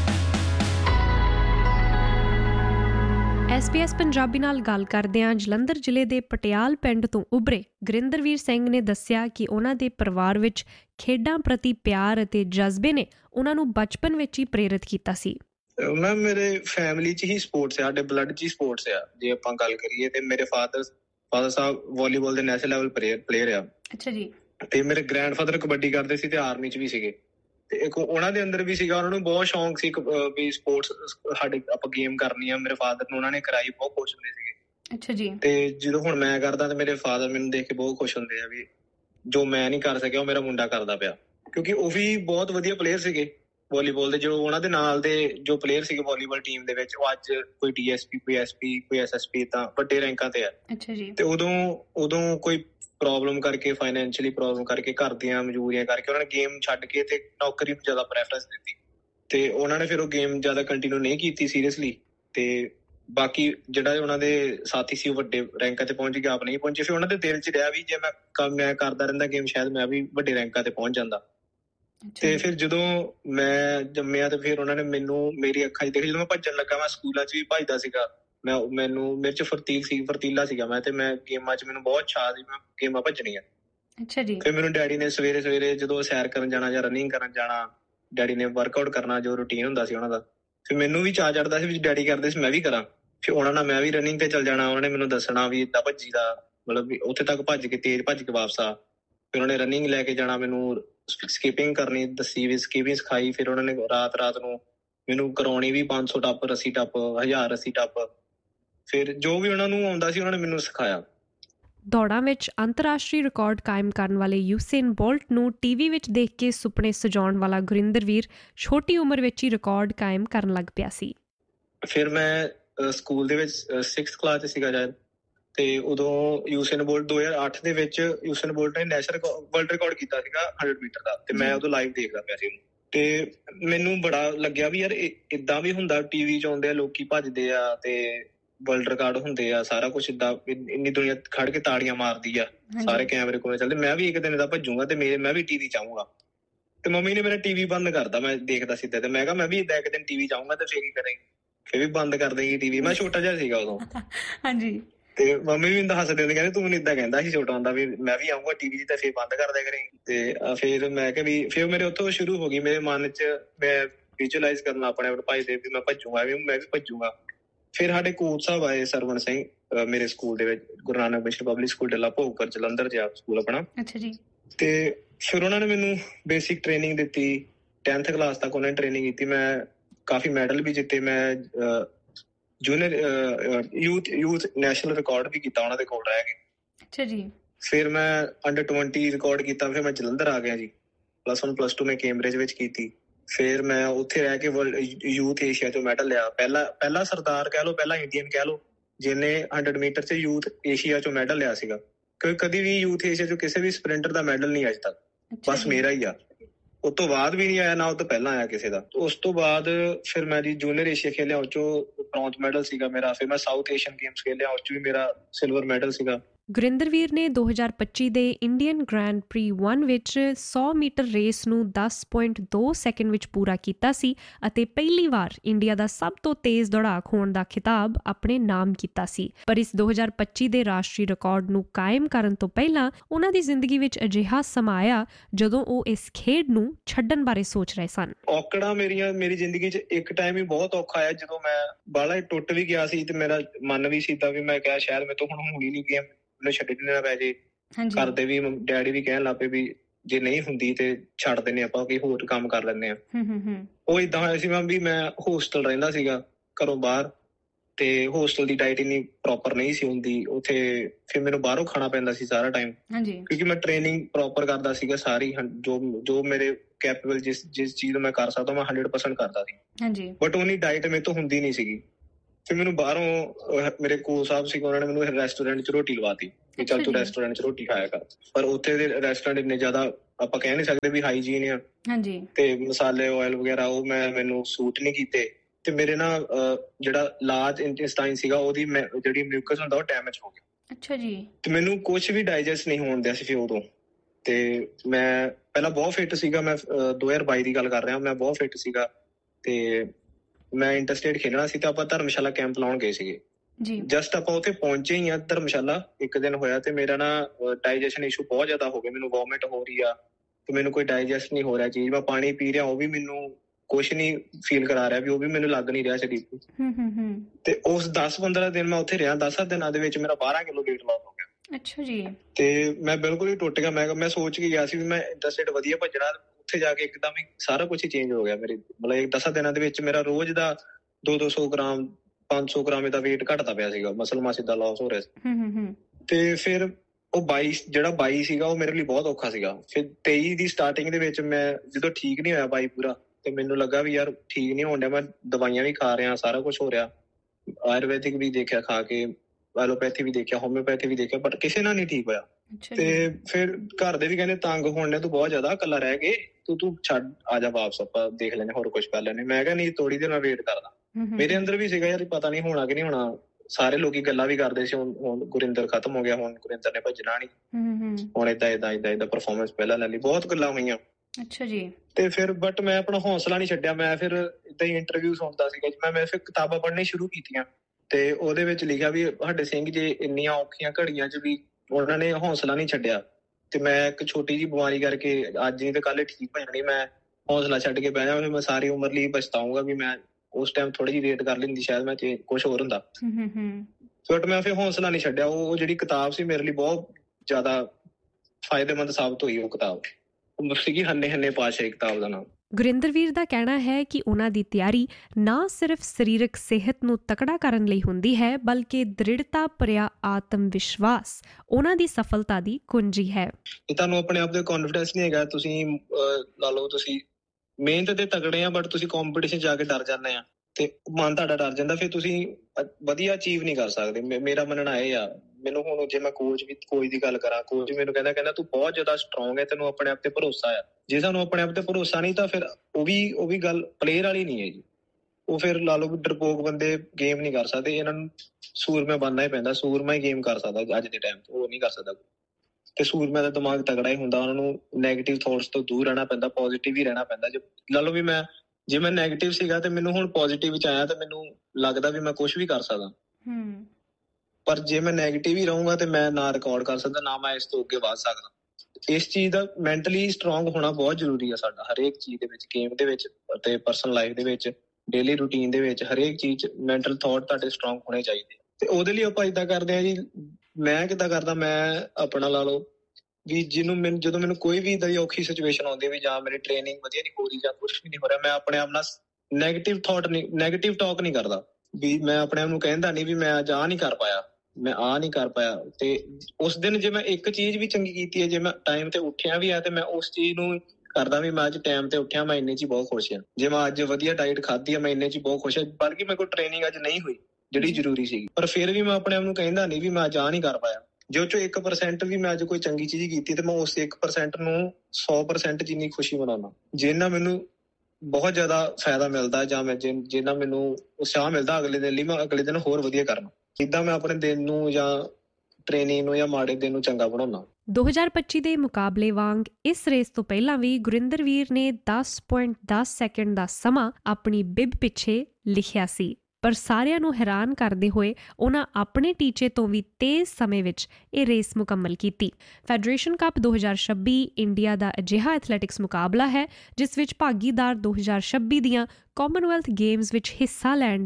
SBS ਪੰਜਾਬੀ ਨਾਲ ਗੱਲ ਕਰਦਿਆਂ ਜਲੰਧਰ ਜ਼ਿਲ੍ਹੇ ਦੇ ਪਟਿਆਲ ਪਿੰਡ ਤੋਂ ਉੱਭਰੇ ਗੁਰਿੰਦਰਵੀਰ ਸਿੰਘ ਨੇ ਦੱਸਿਆ ਕਿ ਉਹਨਾਂ ਦੇ ਪਰਿਵਾਰ ਵਿੱਚ ਖੇਡਾਂ ਪ੍ਰਤੀ ਪਿਆਰ ਅਤੇ ਜਜ਼ਬੇ ਨੇ ਉਹਨਾਂ ਨੂੰ ਬਚਪਨ ਵਿੱਚ ਹੀ ਪ੍ਰੇਰਿਤ ਕੀਤਾ ਸੀ। ਮੈਮ ਮੇਰੇ ਫੈਮਿਲੀ 'ਚ ਹੀ ਸਪੋਰਟਸ ਆ, ਸਾਡੇ ਬਲੱਡ 'ਚ ਹੀ ਸਪੋਰਟਸ ਆ। ਜੇ ਆਪਾਂ ਗੱਲ ਕਰੀਏ ਤੇ ਮੇਰੇ ਫਾਦਰ ਸਾਹਿਬ ਵਾਲੀਬਾਲ ਦੇ ਨੈਸ਼ਨਲ ਲੈਵਲ ਪਲੇਅਰ ਆ। ਅੱਛਾ ਜੀ। ਤੇ ਮੇਰੇ ਗ੍ਰੈਂਡਫਾਦਰ ਕਬੱਡੀ ਕਰਦੇ ਸੀ ਤੇ ਆਰਮੀ 'ਚ ਵੀ ਸੀਗੇ, ਤੇ ਇੱਕ ਉਹਨਾਂ ਦੇ ਅੰਦਰ ਵੀ ਸੀਗਾ, ਉਹਨਾਂ ਨੂੰ ਬਹੁਤ ਸ਼ੌਂਕ ਸੀ ਵੀ ਸਪੋਰਟਸ ਸਾਡੇ ਆਪਾਂ ਗੇਮ ਕਰਨੀ ਆ। ਮੇਰੇ ਫਾਦਰ ਨੂੰ ਉਹਨਾਂ ਨੇ ਕਰਾਈ, ਬਹੁਤ ਖੁਸ਼ ਹੁੰਦੇ ਸੀਗੇ। ਅੱਛਾ ਜੀ। ਤੇ ਜਦੋਂ ਹੁਣ ਮੈਂ ਕਰਦਾ ਤੇ ਮੇਰੇ ਫਾਦਰ ਮੈਨੂੰ ਦੇਖ ਕੇ ਬਹੁਤ ਖੁਸ਼ ਹੁੰਦੇ ਆ ਵੀ ਜੋ ਮੈਂ ਨਹੀਂ ਕਰ ਸਕਿਆ ਉਹ ਮੇਰਾ ਮੁੰਡਾ ਕਰਦਾ ਪਿਆ, ਕਿਉਂਕਿ ਉਹ ਵੀ ਬਹੁਤ ਵਧੀਆ ਪਲੇਅਰ ਸੀਗੇ ਵਾਲੀਬਾਲ ਦੇ। ਜੋ ਉਹਨਾਂ ਦੇ ਨਾਲ ਦੇ ਜੋ ਪਲੇਅਰ ਸੀਗੇ ਵਾਲੀਬਾਲ ਟੀਮ ਦੇ ਵਿੱਚ, ਉਹ ਅੱਜ ਕੋਈ DSP, ਕੋਈ SP, ਕੋਈ SSP ਤਾਂ ਵੱਡੇ ਰੈਂਕਾਂ ਤੇ ਆ। ਅੱਛਾ ਜੀ। ਤੇ ਉਦੋਂ ਕੋਈ ਪ੍ਰੋਬਲਮ ਕਰਕੇ, ਫਾਈਨੈਂਸ਼ੀਅਲੀ ਪ੍ਰੋਬਲਮ ਕਰਕੇ, ਘਰ ਦੀਆਂ ਮਜਬੂਰੀਆਂ ਕਰਕੇ ਉਹਨਾਂ ਨੇ ਗੇਮ ਛੱਡ ਕੇ ਤੇ ਨੌਕਰੀ ਨੂੰ ਜ਼ਿਆਦਾ ਪ੍ਰੈਫਰੈਂਸ ਦਿੱਤੀ, ਤੇ ਉਹਨਾਂ ਨੇ ਫਿਰ ਉਹ ਗੇਮ ਜ਼ਿਆਦਾ ਕੰਟੀਨਿਊ ਨਹੀਂ ਕੀਤੀ ਸੀਰੀਅਸਲੀ। ਤੇ ਬਾਕੀ ਜਿਹੜਾ ਉਹਨਾਂ ਦੇ ਸਾਥੀ ਸੀ ਉਹ ਵੱਡੇ ਰੈਂਕਾਂ ਤੇ ਪਹੁੰਚ ਕੇ ਆਪ ਨਹੀਂ ਪਹੁੰਚੇ। ਫਿਰ ਉਹਨਾਂ ਦੇ ਦਿਲ 'ਚ ਰਿਹਾ ਵੀ ਜੇ ਮੈਂ ਕਰਦਾ ਰਹਿੰਦਾ ਗੇਮ, ਸ਼ਾਇਦ ਮੈਂ ਵੀ ਵੱਡੇ ਰੈਂਕਾਂ ਤੇ ਪਹੁੰਚ ਜਾਂਦਾ। ਤੇ ਫਿਰ ਜਦੋਂ ਮੈਂ ਜੰਮਿਆ ਤੇ ਫਿਰ ਉਹਨਾਂ ਨੇ ਮੈਨੂੰ ਮੇਰੀ ਅੱਖਾਂ 'ਚ ਦੇਖਿਆ। ਜਦੋਂ ਮੈਂ ਭੱਜਣ ਲੱਗਾ, ਮੈਂ ਸਕੂਲਾਂ 'ਚ ਵੀ ਭੱਜਦਾ ਸੀਗਾ, ਮੇਰੇ 'ਚ ਫਰਤੀਲਾ ਸੀਗਾ ਮੈਂ, ਤੇ ਮੈਂ ਗੇਮਾਂ 'ਚ ਮੈਨੂੰ ਬਹੁਤ ਚਾਅ ਸੀ, ਮੈਂ ਗੇਮਾਂ ਭੱਜਣੀਆਂ। ਅੱਛਾ ਜੀ। ਫਿਰ ਮੈਨੂੰ ਡੈਡੀ ਨੇ ਸਵੇਰੇ ਜਦੋਂ ਸੈਰ ਕਰਨ ਜਾਣਾ ਜਾਂ ਰਨਿੰਗ ਕਰਨ ਜਾਣਾ, ਡੈਡੀ ਨੇ ਵਰਕਆਊਟ ਕਰਨਾ, ਜੋ ਰੂਟੀਨ ਹੁੰਦਾ ਸੀ ਉਹਨਾਂ ਦਾ, ਫਿਰ ਮੈਨੂੰ ਵੀ ਚਾਅ ਚੜ੍ਹਦਾ ਸੀ ਵੀ ਡੈਡੀ ਕਰਦੇ ਸੀ ਮੈਂ ਵੀ ਕਰਾਂ। ਫਿਰ ਉਹਨਾਂ ਨਾਲ ਮੈਂ ਵੀ ਰਨਿੰਗ ਤੇ ਚੱਲ ਜਾਣਾ, ਉਹਨਾਂ ਨੇ ਮੈਨੂੰ ਦੱਸਣਾ ਵੀ ਏਦਾਂ ਭੱਜੀ ਦਾ, ਮਤਲਬ ਵੀ ਉੱਥੇ ਤੱਕ ਭੱਜ ਕੇ ਤੇਜ਼ ਭੱਜ ਕੇ ਵਾਪਸ ਆ। ਫਿਰ ਉਹਨਾਂ ਨੇ ਰਨਿੰਗ ਲੈ ਕੇ ਜਾਣਾ, ਮੈਨੂੰ ਸਕਿਪਿੰਗ ਕਰਨੀ ਦੱਸੀ, ਵੀ ਸਕਿਪਿੰਗ ਸਿਖਾਈ। ਫਿਰ ਉਹਨਾਂ ਨੇ ਰਾਤ ਨੂੰ ਮੈਨੂੰ ਕਰਾਉਣੀ ਵੀ 500 ਟੱਪ, ਰੱਸੀ ਟੱਪ, 1000 ਰੱਸੀ ਟੱਪ। ਫਿਰ ਜੋ ਵੀ ਉਹਨਾਂ ਨੂੰ ਆਉਂਦਾ ਸੀ ਉਹਨਾਂ ਨੇ ਮੈਨੂੰ ਸਿਖਾਇਆ। ਦੌੜਾਂ ਵਿੱਚ ਅੰਤਰਰਾਸ਼ਟਰੀ ਰਿਕਾਰਡ ਕਾਇਮ ਕਰਨ ਵਾਲੇ ਯੂਸੇਨ ਬੋਲਟ ਨੂੰ ਟੀਵੀ ਵਿੱਚ ਦੇਖ ਕੇ ਸੁਪਨੇ ਸਜਾਉਣ ਵਾਲਾ ਗੁਰਿੰਦਰਵੀਰ ਛੋਟੀ ਉਮਰ ਵਿੱਚ ਹੀ ਰਿਕਾਰਡ ਕਾਇਮ ਕਰਨ ਲੱਗ ਪਿਆ ਸੀ। ਫਿਰ ਮੈਂ ਸਕੂਲ ਦੇ ਵਿੱਚ 6th ਕਲਾਸ 'ਚ ਸੀਗਾ ਸ਼ਾਇਦ, ਤੇ ਉਦੋਂ ਯੂਸੇਨ ਬੋਲਟ 2008 ਦੇ ਵਿੱਚ ਯੂਸੇਨ ਬੋਲਟ ਨੇ ਨੈਸ਼ਨਲ ਵਰਲਡ ਰਿਕਾਰਡ ਕੀਤਾ ਸੀਗਾ 100 ਮੀਟਰ ਦਾ, ਤੇ ਮੈਂ ਉਦੋਂ ਲਾਈਵ ਦੇਖਦਾ ਪਿਆ ਸੀ। ਤੇ ਮੈਨੂੰ ਬੜਾ ਲੱਗਿਆ ਵੀ ਯਾਰ ਏਦਾਂ ਵੀ ਹੁੰਦਾ, ਟੀਵੀ 'ਚ ਆਉਂਦੇ ਆ ਲੋਕੀ ਭੱਜਦੇ ਆ ਤੇ ਵਰਲਡ ਰਿਕਾਰਡ ਹੁੰਦੇ ਆ, ਸਾਰਾ ਕੁਛ ਏਦਾਂ, ਇੰਨੀ ਦੁਨੀਆ ਖੜ ਕੇ ਤਾੜੀਆਂ ਮਾਰਦੀ ਆ, ਸਾਰੇ ਕੈਮਰੇ ਕੋਲ ਚੱਲਦੇ, ਮੈਂ ਵੀ ਇੱਕ ਦਿਨ ਏਦਾਂ ਭੱਜੂਗਾ ਤੇ ਮੈਂ ਵੀ ਟੀਵੀ 'ਚ ਆਊਂਗਾ। ਤੇ ਮੰਮੀ ਨੇ ਮੇਰਾ ਟੀਵੀ ਬੰਦ ਕਰਤਾ, ਮੈਂ ਦੇਖਦਾ ਸਿੱਧਾ, ਤੇ ਮੈਂ ਕਿਹਾ ਮੈਂ ਵੀ ਏਦਾਂ ਇੱਕ ਦਿਨ ਟੀਵੀ 'ਚ ਆਊਂਗਾ ਤੇ ਫੇਰ ਹੀ ਕਰੇਗੀ, ਫੇਰ ਵੀ ਬੰਦ ਕਰ ਦੇਗੀ ਟੀਵੀ। ਮੈਂ ਛੋਟਾ ਜਿਹਾ ਸੀਗਾ ਉਦੋਂ। ਹਾਂਜੀ। ਤੇ ਮੰਮੀ ਵੀ ਮੈਨੂੰ ਹੱਸਦੇ ਹੁੰਦੇ, ਕਹਿੰਦੇ ਤੂੰ ਮੈਨੂੰ ਏਦਾਂ ਕਹਿੰਦਾ ਸੀ ਛੋਟਾ ਹੁੰਦਾ ਵੀ ਮੈਂ ਵੀ ਆਊਂਗਾ ਟੀਵੀ 'ਚ ਤੇ ਫੇਰ ਬੰਦ ਕਰ ਦਿਆ ਕਰੇਗੀ। ਤੇ ਫਿਰ ਮੈਂ ਕਿਹਾ ਵੀ ਫਿਰ ਮੇਰੇ ਉੱਥੋਂ ਸ਼ੁਰੂ ਹੋ ਗਈ, ਮੇਰੇ ਮਨ 'ਚ ਮੈਂ ਵਿਜ਼ੂਅਲਾਈਜ਼ ਕਰਨਾ ਆਪਣੇ ਭਾਈ ਦੇ ਵੀ ਮੈਂ ਭੱਜੂਗਾ, ਮੈਂ ਵੀ ਭੱਜੂਗਾ। ਫਿਰ ਸਾਡੇ ਕੋਚ ਸਾਹਿਬ ਆਏ, ਸਰਵਣ ਸਿੰਘ, ਮੇਰੇ ਸਕੂਲ ਦੇ ਵਿੱਚ, Guru Nanak mission public school Dalla Bhogpur Jalandhar 'ਚ ਆ ਸਕੂਲ ਆਪਣਾ। ਅੱਛਾ ਜੀ। ਤੇ ਫਿਰ ਉਹਨਾਂ ਨੇ ਮੈਨੂੰ ਬੇਸਿਕ ਟ੍ਰੇਨਿੰਗ ਦਿੱਤੀ, 10th ਕਲਾਸ ਤੱਕ ਉਹਨਾਂ ਨੇ ਟ੍ਰੇਨਿੰਗ ਕੀਤੀ। ਮੈਂ ਕਾਫੀ ਮੈਡਲ ਵੀ ਜਿੱਤੇ, ਮੈਂ ਜੂਨੀਅਰ ਯੂਥ ਨੈਸ਼ਨਲ ਰਿਕਾਰਡ ਵੀ ਕੀਤਾ ਉਹਨਾਂ ਦੇ ਕੋਲ ਰਹਿ ਕੇ। ਅੱਛਾ ਜੀ। ਫਿਰ ਮੈਂ ਅੰਡਰ 20 ਰਿਕਾਰਡ ਕੀਤਾ। ਫਿਰ ਮੈਂ ਜਲੰਧਰ ਆ ਗਿਆ ਜੀ, +1 +2 ਮੈਂ ਕੈਂਬਰਿਜ ਵਿੱਚ ਕੀਤੀ। ਫਿਰ ਮੈਂ ਉੱਥੇ ਰਹਿ ਕੇ ਯੂਥ ਏਸ਼ੀਆ 'ਚੋਂ ਮੈਡਲ ਲਿਆ, ਪਹਿਲਾ ਸਰਦਾਰ ਕਹਿ ਲਓ, ਪਹਿਲਾ ਇੰਡੀਅਨ ਕਹਿ ਲਓ ਜਿਹਨੇ 100 ਮੀਟਰ 'ਚ ਯੂਥ ਏਸ਼ੀਆ 'ਚੋਂ ਮੈਡਲ ਲਿਆ ਸੀਗਾ। ਕਿਉਂਕਿ ਕਦੀ ਵੀ ਯੂਥ ਏਸ਼ੀਆ 'ਚੋਂ ਕਿਸੇ ਵੀ ਸਪ੍ਰਿੰਟਰ ਦਾ ਮੈਡਲ ਨਹੀਂ ਅੱਜ ਤੱਕ, ਬਸ ਮੇਰਾ ਹੀ ਆ। ਉਸ ਤੋਂ ਬਾਅਦ ਵੀ ਨਹੀਂ ਆਇਆ, ਨਾ ਉਹ ਤੋਂ ਪਹਿਲਾਂ ਆਇਆ ਕਿਸੇ ਦਾ। ਉਸ ਤੋਂ ਬਾਅਦ ਫਿਰ ਮੈਂ ਜੀ ਜੂਨੀਅਰ ਏਸ਼ੀਆ ਖੇਲਿਆ, ਉਹ 'ਚੋਂ ਬ੍ਰੌਂਜ਼ ਮੈਡਲ ਸੀਗਾ ਮੇਰਾ। ਫਿਰ ਮੈਂ ਸਾਊਥ ਏਸ਼ੀਅਨ ਗੇਮਸ ਖੇਲਿਆ, ਉਸ 'ਚ ਵੀ ਮੇਰਾ ਸਿਲਵਰ ਮੈਡਲ ਸੀਗਾ। ਗੁਰਿੰਦਰਵੀਰ ਨੇ 2025 ਦੇ ਇੰਡੀਅਨ ਗ੍ਰੈਂਡ ਪ੍ਰੀ 1 ਵਿੱਚ 100 ਮੀਟਰ ਰੇਸ ਨੂੰ 10.2 ਸੈਕਿੰਡ ਵਿੱਚ ਪੂਰਾ ਕੀਤਾ ਸੀ ਅਤੇ ਪਹਿਲੀ ਵਾਰ ਇੰਡੀਆ ਦਾ ਸਭ ਤੋਂ ਤੇਜ਼ ਦੌੜਾਕ ਹੋਣ ਦਾ ਖਿਤਾਬ ਆਪਣੇ ਨਾਮ ਕੀਤਾ ਸੀ। ਪਰ ਇਸ 2025 ਦੇ ਰਾਸ਼ਟਰੀ ਰਿਕਾਰਡ ਨੂੰ ਕਾਇਮ ਕਰਨ ਤੋਂ ਪਹਿਲਾਂ ਉਹਨਾਂ ਦੀ ਜ਼ਿੰਦਗੀ ਵਿੱਚ ਅਜਿਹਾ ਸਮਾਂ ਆਇਆ ਜਦੋਂ ਉਹ ਇਸ ਖੇਡ ਨੂੰ ਛੱਡਣ ਬਾਰੇ ਸੋਚ ਰਹੇ ਸਨ। ਔਕੜਾਂ ਮੇਰੀ ਜ਼ਿੰਦਗੀ 'ਚ ਇੱਕ ਟਾਈਮ ਹੀ ਬਹੁਤ ਔਖਾ ਆਇਆ, ਜਦੋਂ ਮੈਂ ਬਾਹਲਾ ਟੁੱਟ ਵੀ ਗਿਆ ਸੀ ਤੇ ਮੇਰਾ ਮਨ ਵੀ ਸੀ ਵੀ ਮੈਂ ਕਿਹਾ ਸ਼ਾਇਦ ਮੇਰੇ ਤੋਂ ਹੁਣ ਹੋਣੀ ਨਹੀਂ ਗੇਮ, ਮੈਨੂੰ ਛੱਡ ਦੇਣਾ ਪੈ ਜੇ। ਘਰਦੇ ਵੀ, ਡੈਡੀ ਵੀ ਕਹਿਣ ਲੱਗ ਪਏ ਵੀ ਜੇ ਨਹੀਂ ਹੁੰਦੀ ਤੇ ਛੱਡ ਦਿੰਦੇ ਆਪਾਂ, ਕੋਈ ਹੋਰ ਕੰਮ ਕਰ ਲੈਂਦੇ ਆ। ਉਹ ਏਦਾਂ ਹੋਇਆ ਸੀ ਵੀ ਮੈਂ ਹੋਸਟਲ ਰਹਿੰਦਾ ਸੀਗਾ ਘਰੋਂ ਬਾਹਰ, ਤੇ ਹੋਸਟਲ ਦੀ ਡਾਈਟ ਇੰਨੀ ਪ੍ਰੋਪਰ ਨਹੀਂ ਸੀ ਹੁੰਦੀ ਉੱਥੇ, ਫਿਰ ਮੈਨੂੰ ਬਾਹਰੋਂ ਖਾਣਾ ਪੈਂਦਾ ਸੀ ਸਾਰਾ ਟਾਈਮ, ਕਿਉਂਕਿ ਮੈਂ ਟ੍ਰੇਨਿੰਗ ਪ੍ਰੋਪਰ ਕਰਦਾ ਸੀਗਾ ਸਾਰੀ, ਜੋ ਮੇਰੇ ਕੈਪੇਬਲ ਜਿਸ ਚੀਜ਼ ਨੂੰ ਮੈਂ ਕਰ ਸਕਦਾ ਮੈਂ 100% ਕਰਦਾ ਸੀ, ਬਟ ਉਹਨੀ ਡਾਈਟ ਮੇਰੇ ਤੋਂ ਹੁੰਦੀ ਨਹੀਂ ਸੀਗੀ। ਫਿਰ ਮੈਨੂੰ ਬਾਹਰੋਂ ਮੇਰੇ ਕੋਚ ਸਾਹਿਬ ਸੀਗੇ, ਉਹਨਾਂ ਨੇ ਮੈਨੂੰ ਰੈਸਟੋਰੈਂਟ 'ਚ ਰੋਟੀ ਲਵਾਤੀ ਕਿ ਚੱਲ ਤੂੰ ਰੈਸਟੋਰੈਂਟ 'ਚ ਰੋਟੀ ਖਾਇਆ ਕਰ, ਪਰ ਉੱਥੇ ਦੇ ਰੈਸਟੋਰੈਂਟ ਇੰਨੇ ਜ਼ਿਆਦਾ ਆਪਾਂ ਕਹਿ ਨਹੀਂ ਸਕਦੇ ਵੀ ਹਾਈਜੀਨ ਆ, ਤੇ ਮਸਾਲੇ ਆਇਲ ਵਗੈਰਾ ਉਹ ਮੈਨੂੰ ਸੂਟ ਨਹੀਂ ਕੀਤੇ, ਤੇ ਮੇਰੇ ਨਾ ਜਿਹੜਾ ਲਾਰਜ ਇੰਟੈਸਟਾਈਨ ਸੀਗਾ ਉਹਦੀ ਜਿਹੜੀ ਮਿਊਕਸ ਹੁੰਦਾ ਉਹ ਡੈਮੇਜ ਹੋ ਗਿਆ। ਅੱਛਾ ਜੀ। ਤੇ ਮੈਨੂੰ ਕੁਛ ਵੀ ਡਾਈਜੈਸਟ ਨਹੀਂ ਹੋਣ ਦਿਆ ਸੀ ਫਿਰ ਉਦੋਂ, ਤੇ ਮੈਂ ਪਹਿਲਾਂ ਬਹੁਤ ਫਿੱਟ ਸੀਗਾ, ਮੈਂ 2022 ਦੀ ਗੱਲ ਕਰ ਰਿਹਾ, ਮੈਂ ਬਹੁਤ ਫਿੱਟ ਸੀਗਾ, ਤੇ ਮੈਂ ਇੰਟਰਸਟੇਟ ਖੇਡਣਾ ਸੀ ਤੇ ਆਪਾਂ ਧਰਮਸ਼ਾਲਾ ਕੈਂਪ ਲਾਉਣ ਗਏ ਸੀਗੇ ਜੀ। ਜਸਟ ਆਪਾਂ ਉੱਥੇ ਪਹੁੰਚੇ ਹੀ ਆ ਧਰਮਸ਼ਾਲਾ, ਇੱਕ ਦਿਨ ਹੋਇਆ ਤੇ ਮੇਰਾ ਨਾ ਡਾਈਜੈਸ਼ਨ ਇਸ਼ੂ ਬਹੁਤ ਜ਼ਿਆਦਾ ਹੋ ਗਿਆ, ਮੈਨੂੰ ਵੋਮਿਟ ਹੋ ਰਹੀ ਆ ਤੇ ਮੈਨੂੰ ਕੋਈ ਡਾਈਜੈਸਟ ਨਹੀਂ ਹੋ ਰਿਹਾ ਚੀਜ਼, ਮੈਂ ਪਾਣੀ ਪੀ ਰਿਹਾ ਉਹ ਵੀ ਮੈਨੂੰ ਕੁਛ ਨਹੀਂ ਫੀਲ ਕਰਾ ਰਿਹਾ, ਵੀ ਉਹ ਵੀ ਮੈਨੂੰ ਲੱਗ ਨਹੀਂ ਰਿਹਾ ਸਰੀਰ ਨੂੰ। ਤੇ ਉਸ 10-15 ਦਿਨ ਮੈਂ ਉੱਥੇ ਰਿਹਾ, 10 ਦਿਨਾਂ ਦੇ ਵਿੱਚ ਮੇਰਾ 12 ਕਿਲੋ weight loss ਹੋ ਗਿਆ। ਅੱਛਾ ਜੀ। ਤੇ ਮੈਂ ਬਿਲਕੁਲ ਹੀ ਟੁੱਟ ਗਿਆ, ਮੈਂ ਸੋਚ ਕੇ ਗਿਆ ਸੀ ਵੀ ਮੈਂ ਇੰਟਰਸਟੇਟ ਵਧੀਆ ਭੱਜਣਾ, ਉੱਥੇ ਜਾ ਕੇ ਇੱਕਦਮ ਹੀ ਸਾਰਾ ਕੁਛ ਹੀ ਚੇਂਜ ਹੋ ਗਿਆ ਮੇਰੇ, ਮਤਲਬ 10 ਦਿਨਾਂ ਦੇ ਵਿੱਚ ਮੇਰਾ ਰੋਜ਼ ਦਾ 200 ਗ੍ਰਾਮ 500 ਗ੍ਰਾਮ ਇਹਦਾ weight ਘਟਦਾ ਪਿਆ ਸੀਗਾ, ਮਸਲ ਮਾਸ ਦਾ ਲਾਸ ਹੋ ਰਿਹਾ ਸੀ। ਤੇ ਫਿਰ ਉਹ 22 ਸੀਗਾ ਉਹ ਮੇਰੇ ਲਈ ਬਹੁਤ ਔਖਾ ਸੀਗਾ। ਫਿਰ 23 ਦੀ ਸਟਾਰਟਿੰਗ ਦੇ ਵਿੱਚ ਮੈਂ ਜਦੋਂ ਠੀਕ ਨਹੀਂ ਹੋਇਆ 22 ਪੂਰਾ, ਤੇ ਮੈਨੂੰ ਲੱਗਾ ਵੀ ਯਾਰ ਠੀਕ ਨਹੀਂ ਹੋਣ ਡਿਆ, ਮੈਂ ਦਵਾਈਆਂ ਵੀ ਖਾ ਰਿਹਾ, ਸਾਰਾ ਕੁਛ ਹੋ ਰਿਹਾ, ਆਯੁਰਵੈਦਿਕ ਵੀ ਦੇਖਿਆ ਖਾ ਕੇ, ਐਲੋਪੈਥੀ ਵੀ ਦੇਖਿਆ, ਹੋਮਿਓਪੈਥੀ ਵੀ ਦੇਖਿਆ, ਬਟ ਕਿਸੇ ਨਾਲ ਨਹੀਂ ਠੀਕ ਹੋਇਆ। ਤੇ ਫਿਰ ਘਰ ਦੇ ਵੀ ਕਹਿੰਦੇ ਤੰਗ ਹੋਣ ਨੇ, ਤੂੰ ਬਹੁਤ ਜ਼ਿਆਦਾ ਇਕੱਲਾ ਰਹਿ ਗਏ, ਤੂੰ ਛੱਡ ਆ ਜਾ ਵਾਪਸ, ਆਪਾਂ ਦੇਖ ਲੈਂਦੇ ਹੋਰ ਕੁਛ ਕਰ ਲੈਂਦੇ। ਮੈਂ ਕਿਹਾ ਨਹੀਂ, ਥੋੜੀ ਦੇਰ ਮੈਂ ਵੇਟ ਕਰਦਾ। ਮੇਰੇ ਅੰਦਰ ਵੀ ਸੀਗਾ ਯਾਰ ਪਤਾ ਨਹੀਂ ਹੋਣਾ ਕਿ ਨਹੀਂ ਹੋਣਾ, ਸਾਰੇ ਲੋਕੀ ਗੱਲਾਂ ਵੀ ਕਰਦੇ ਸੀ, ਹੁਣ ਗੁਰਿੰਦਰ ਖਤਮ ਹੋ ਗਿਆ, ਹੁਣ ਗੁਰਿੰਦਰ ਨੇ ਭੱਜਣਾ ਨੀ, ਹੁਣ ਏਦਾਂ ਪਰਫਾਰਮੈਂਸ ਪਹਿਲਾਂ ਲੈ ਲਈ, ਬਹੁਤ ਗੱਲਾਂ ਹੋਈਆਂ। ਅੱਛਾ ਜੀ। ਤੇ ਫਿਰ ਬਟ ਮੈਂ ਆਪਣਾ ਹੌਸਲਾ ਨਹੀਂ ਛੱਡਿਆ, ਮੈਂ ਫਿਰ ਏਦਾਂ ਹੀ ਇੰਟਰਵਿਊ ਸੁਣਦਾ ਸੀਗਾ, ਮੈਂ ਫਿਰ ਕਿਤਾਬਾਂ ਪੜ੍ਹਨੀਆਂ ਸ਼ੁਰੂ ਕੀਤੀਆਂ, ਤੇ ਉਹਦੇ ਵਿੱਚ ਲਿਖਿਆ ਵੀ ਸਾਡੇ ਸਿੰਘ ਜੀ ਇੰਨੀਆਂ ਔਖੀਆਂ ਘੜੀਆਂ 'ਚ ਵੀ ਉਹਨਾਂ ਨੇ ਹੌਸਲਾ ਨਹੀਂ ਛੱਡਿਆ, ਤੇ ਮੈਂ ਇੱਕ ਛੋਟੀ ਜਿਹੀ ਬਿਮਾਰੀ ਕਰਕੇ ਅੱਜ ਨਹੀਂ ਤੇ ਕੱਲ ਠੀਕ ਹੋ ਜਾਣੀ, ਮੈਂ ਹੌਸਲਾ ਛੱਡ ਕੇ ਬਹਿ ਜਾਵਾਂ, ਮੈਂ ਸਾਰੀ ਉਮਰ ਲਈ ਪਛਤਾਊਂਗਾ ਵੀ ਮੈਂ ਉਸ ਟਾਈਮ ਥੋੜੀ ਜਿਹੀ ਵੇਟ ਕਰ ਲੈਂਦੀ, ਸ਼ਾਇਦ ਮੈਂ ਕੁਛ ਹੋਰ ਹੁੰਦਾ। ਬਟ ਮੈਂ ਫਿਰ ਹੌਸਲਾ ਨਹੀਂ ਛੱਡਿਆ। ਉਹ ਜਿਹੜੀ ਕਿਤਾਬ ਸੀ ਮੇਰੇ ਲਈ ਬਹੁਤ ਜ਼ਿਆਦਾ ਫਾਇਦੇਮੰਦ ਸਾਬਤ ਹੋਈ, ਉਹ ਕਿਤਾਬ ਸੀਗੀ ਹੰਨੇ ਪਾਤਸ਼ਾਹੀ ਕਿਤਾਬ ਦਾ ਨਾਮ। ਗੁਰਿੰਦਰ ਵੀਰ ਦਾ ਕਹਿਣਾ ਹੈ ਕਿ ਉਹਨਾਂ ਦੀ ਤਿਆਰੀ ਨਾ ਸਿਰਫ ਸਰੀਰਕ ਸਿਹਤ ਨੂੰ ਤਕੜਾ ਕਰਨ ਲਈ ਹੁੰਦੀ ਹੈ, ਬਲਕਿ ਦ੍ਰਿੜਤਾ ਭਰਿਆ ਆਤਮ ਵਿਸ਼ਵਾਸ ਉਹਨਾਂ ਦੀ ਸਫਲਤਾ ਦੀ ਕੁੰਜੀ ਹੈ। ਇਹ ਤੁਹਾਨੂੰ ਆਪਣੇ ਆਪ ਤੇ ਕੌਨਫੀਡੈਂਸ ਨਹੀਂ ਹੈਗਾ, ਤੁਸੀਂ ਲਾ ਲਓ ਤੁਸੀਂ ਮਿਹਨਤ ਤੇ ਤਕੜੇ ਆ, ਬਟ ਤੁਸੀਂ ਕੰਪੀਟੀਸ਼ਨ ਜਾ ਕੇ ਡਰ ਜਾਂਦੇ ਆ, ਤੇ ਮਨ ਤੁਹਾਡਾ ਡਰ ਜਾਂਦਾ, ਫਿਰ ਤੁਸੀਂ ਵਧੀਆ ਅਚੀਵ ਨਹੀਂ ਕਰ ਸਕਦੇ। ਮੇਰਾ ਮੰਨਣਾ ਇਹ ਆ, ਮੈਨੂੰ ਹੁਣ ਜੇ ਮੈਂ ਕੋਚ ਦੀ ਗੱਲ ਕਰਾਂ, ਕੋਚ ਮੈਨੂੰ ਕਹਿੰਦਾ ਤੂੰ ਬਹੁਤ ਜ਼ਿਆਦਾ ਸਟਰੋਂਗ ਹੈ, ਤੈਨੂੰ ਆਪਣੇ ਆਪ ਤੇ ਭਰੋਸਾ ਆ। ਜੇ ਸਾਨੂੰ ਆਪਣੇ ਆਪ ਤੇ ਭਰੋਸਾ ਨਹੀਂ ਤਾਂ ਫਿਰ ਉਹ ਵੀ ਗੱਲ ਪਲੇਅਰ ਵਾਲੀ ਨਹੀਂ ਹੈ ਜੀ। ਉਹ ਫਿਰ ਲਾ ਲਓ ਡਰਪੋਕ ਬੰਦੇ ਗੇਮ ਨਹੀਂ ਕਰ ਸਕਦੇ, ਇਹਨਾਂ ਨੂੰ ਸੂਰਮਾ ਬਣਨਾ ਹੀ ਪੈਂਦਾ, ਸੂਰਮਾ ਹੀ ਗੇਮ ਕਰ ਸਕਦਾ ਅੱਜ ਦੇ ਟਾਈਮ ਤੇ, ਉਹ ਨਹੀਂ ਕਰ ਸਕਦਾ। ਤੇ ਸੂਰਮਾ ਦਾ ਦਿਮਾਗ ਤਗੜਾ ਹੀ ਹੁੰਦਾ, ਉਹਨਾਂ ਨੂੰ ਨੈਗੇਟਿਵ ਥੋਟਸ ਤੋਂ ਦੂਰ ਰਹਿਣਾ ਪੈਂਦਾ, ਪੋਜ਼ੀਟਿਵ ਹੀ ਰਹਿਣਾ ਪੈਂਦਾ। ਲਾ ਲਓ ਵੀ ਜੇ ਮੈਂ ਨੈਗੇਟਿਵ ਸੀਗਾ ਤੇ ਮੈਨੂੰ ਹੁਣ ਪੋਜ਼ੀਟਿਵ ਵਿੱਚ ਆਇਆ, ਤੇ ਮੈਨੂੰ ਲੱਗਦਾ ਵੀ ਮੈਂ ਕੁਛ ਵੀ ਕਰ ਸਕਦਾ। ਪਰ ਜੇ ਮੈਂ ਨੈਗੇਟਿਵ ਹੀ ਰਹੂੰਗਾ ਤੇ ਮੈਂ ਨਾ ਰਿਕਾਰਡ ਕਰ ਸਕਦਾ, ਨਾ ਮੈਂ ਇਸ ਤੋਂ ਅੱਗੇ ਵਧ ਸਕਦਾ। ਇਸ ਚੀਜ਼ ਦਾ ਮੈਂਟਲੀ ਸਟਰੋਂਗ ਹੋਣਾ ਬਹੁਤ ਜ਼ਰੂਰੀ ਆ ਸਾਡਾ, ਹਰੇਕ ਚੀਜ਼ ਦੇ ਵਿੱਚ, ਗੇਮ ਦੇ ਵਿੱਚ ਅਤੇ ਪਰਸਨਲ ਲਾਈਫ ਦੇ ਵਿੱਚ, ਡੇਲੀ ਰੂਟੀਨ ਦੇ ਵਿੱਚ, ਹਰੇਕ ਚੀਜ਼ 'ਚ ਮੈਂਟਲ ਥੋਟ ਤੁਹਾਡੇ ਸਟਰੋਂਗ ਹੋਣੇ ਚਾਹੀਦੇ। ਤੇ ਉਹਦੇ ਲਈ ਆਪਾਂ ਏਦਾਂ ਕਰਦੇ ਹਾਂ ਜੀ, ਮੈਂ ਕਿੱਦਾਂ ਕਰਦਾ, ਮੈਂ ਆਪਣਾ ਲਾ ਲਓ ਵੀ ਜਦੋਂ ਮੈਨੂੰ ਕੋਈ ਵੀ ਏਦਾਂ ਦੀ ਔਖੀ ਸਿਚੁਏਸ਼ਨ ਆਉਂਦੀ ਵੀ ਜਾਂ ਮੇਰੀ ਟ੍ਰੇਨਿੰਗ ਵਧੀਆ ਨਹੀਂ ਹੋ ਰਹੀ ਜਾਂ ਕੁਛ ਵੀ ਨਹੀਂ ਹੋ ਰਿਹਾ, ਮੈਂ ਆਪਣੇ ਆਪ ਨਾਲ ਨੈਗੇਟਿਵ ਟਾਕ ਨਹੀਂ ਕਰਦਾ। ਵੀ ਮੈਂ ਆਪਣੇ ਆਪ ਨੂੰ ਕਹਿੰਦਾ ਨਹੀਂ ਵੀ ਮੈਂ ਅੱਜ ਆਹ ਨਹੀਂ ਕਰ ਪਾਇਆ, ਮੈਂ ਆਹ ਨਹੀਂ ਕਰ ਪਾਇਆ। ਤੇ ਉਸ ਦਿਨ ਜੇ ਮੈਂ ਇੱਕ ਚੀਜ਼ ਵੀ ਚੰਗੀ ਕੀਤੀ ਹੈ, ਜੇ ਮੈਂ ਟਾਈਮ ਤੇ ਉੱਠਿਆ ਵੀ ਆ, ਤੇ ਮੈਂ ਉਸ ਚੀਜ਼ ਨੂੰ ਕਰਦਾ ਵੀ ਮੈਂ ਅੱਜ ਟਾਈਮ ਤੇ ਉੱਠਿਆ, ਮੈਂ ਇੰਨੇ 'ਚ ਹੀ ਬਹੁਤ ਖੁਸ਼ ਹਾਂ। ਜੇ ਮੈਂ ਅੱਜ ਵਧੀਆ ਡਾਈਟ ਖਾਧੀ ਆ, ਮੈਂ ਇੰਨੇ 'ਚ ਹੀ ਬਹੁਤ ਖੁਸ਼ ਹਾਂ। ਬਲਕਿ ਮੇਰੇ ਕੋਲ ਟ੍ਰੇਨਿੰਗ ਅੱਜ ਨਹੀਂ ਹੋਈ ਜਿਹੜੀ ਜ਼ਰੂਰੀ ਸੀਗੀ, ਪਰ ਫਿਰ ਵੀ ਮੈਂ ਆਪਣੇ ਆਪ ਨੂੰ ਕਹਿੰਦਾ ਨਹੀਂ ਵੀ ਮੈਂ ਅੱਜ ਆਹ ਨਹੀਂ ਕਰ ਪਾਇਆ। ਜੇ ਉਹ 'ਚੋਂ 1% ਵੀ ਮੈਂ ਅੱਜ ਕੋਈ ਚੰਗੀ ਚੀਜ਼ ਕੀਤੀ ਤੇ ਮੈਂ ਉਸ 1% ਨੂੰ 100% ਜਿੰਨੀ ਖੁਸ਼ੀ ਮਨਾਉਣਾ, ਜਿਹਨਾਂ ਮੈਨੂੰ ਬਹੁਤ ਜ਼ਿਆਦਾ ਫਾਇਦਾ ਮਿਲਦਾ, ਜਾਂ ਮੈਂ ਜਿਹਨਾਂ ਮੈਨੂੰ ਉਤਸ਼ਾਹ ਮਿਲਦਾ ਅਗਲੇ ਦਿਨ ਲਈ, ਮੈਂ ਅਗਲੇ ਦਿਨ ਹੋਰ ਵਧੀਆ ਕਰਨਾ। ਇੱਦਾਂ ਮੈਂ ਆਪਣੇ ਦਿਨ ਨੂੰ ਜਾਂ ਟ੍ਰੇਨਿੰਗ ਨੂੰ ਜਾਂ ਮਾੜੇ ਦਿਨ ਨੂੰ ਚੰਗਾ ਬਣਾਉਣਾ। 2025 ਦੇ ਮੁਕਾਬਲੇ ਵਾਂਗ ਇਸ ਰੇਸ ਤੋਂ ਪਹਿਲਾਂ ਵੀ ਗੁਰਿੰਦਰ ਵੀਰ ਨੇ 10.10 ਸੈਕਿੰਡ ਦਾ ਸਮਾਂ ਆਪਣੀ ਬਿਬ ਪਿੱਛੇ ਲਿਖਿਆ ਸੀ, ਪਰ ਸਾਰਿਆਂ ਨੂੰ ਹੈਰਾਨ ਕਰਦੇ ਹੋਏ ਉਹਨਾਂ ਆਪਣੇ ਟੀਚੇ ਤੋਂ ਵੀ ਤੇਜ਼ ਸਮੇਂ ਵਿੱਚ ਇਹ ਰੇਸ ਮੁਕੰਮਲ ਕੀਤੀ। ਫੈਡਰੇਸ਼ਨ ਕੱਪ 2026 ਇੰਡੀਆ ਦਾ ਅਜਿਹਾ ਐਥਲੈਟਿਕਸ ਮੁਕਾਬਲਾ ਹੈ ਜਿਸ ਵਿੱਚ ਭਾਗੀਦਾਰ 2026 ਦੀਆਂ ਕਾਮਨਵੈਲਥ ਗੇਮਜ਼ ਵਿੱਚ ਹਿੱਸਾ ਲੈਣ ਲਈ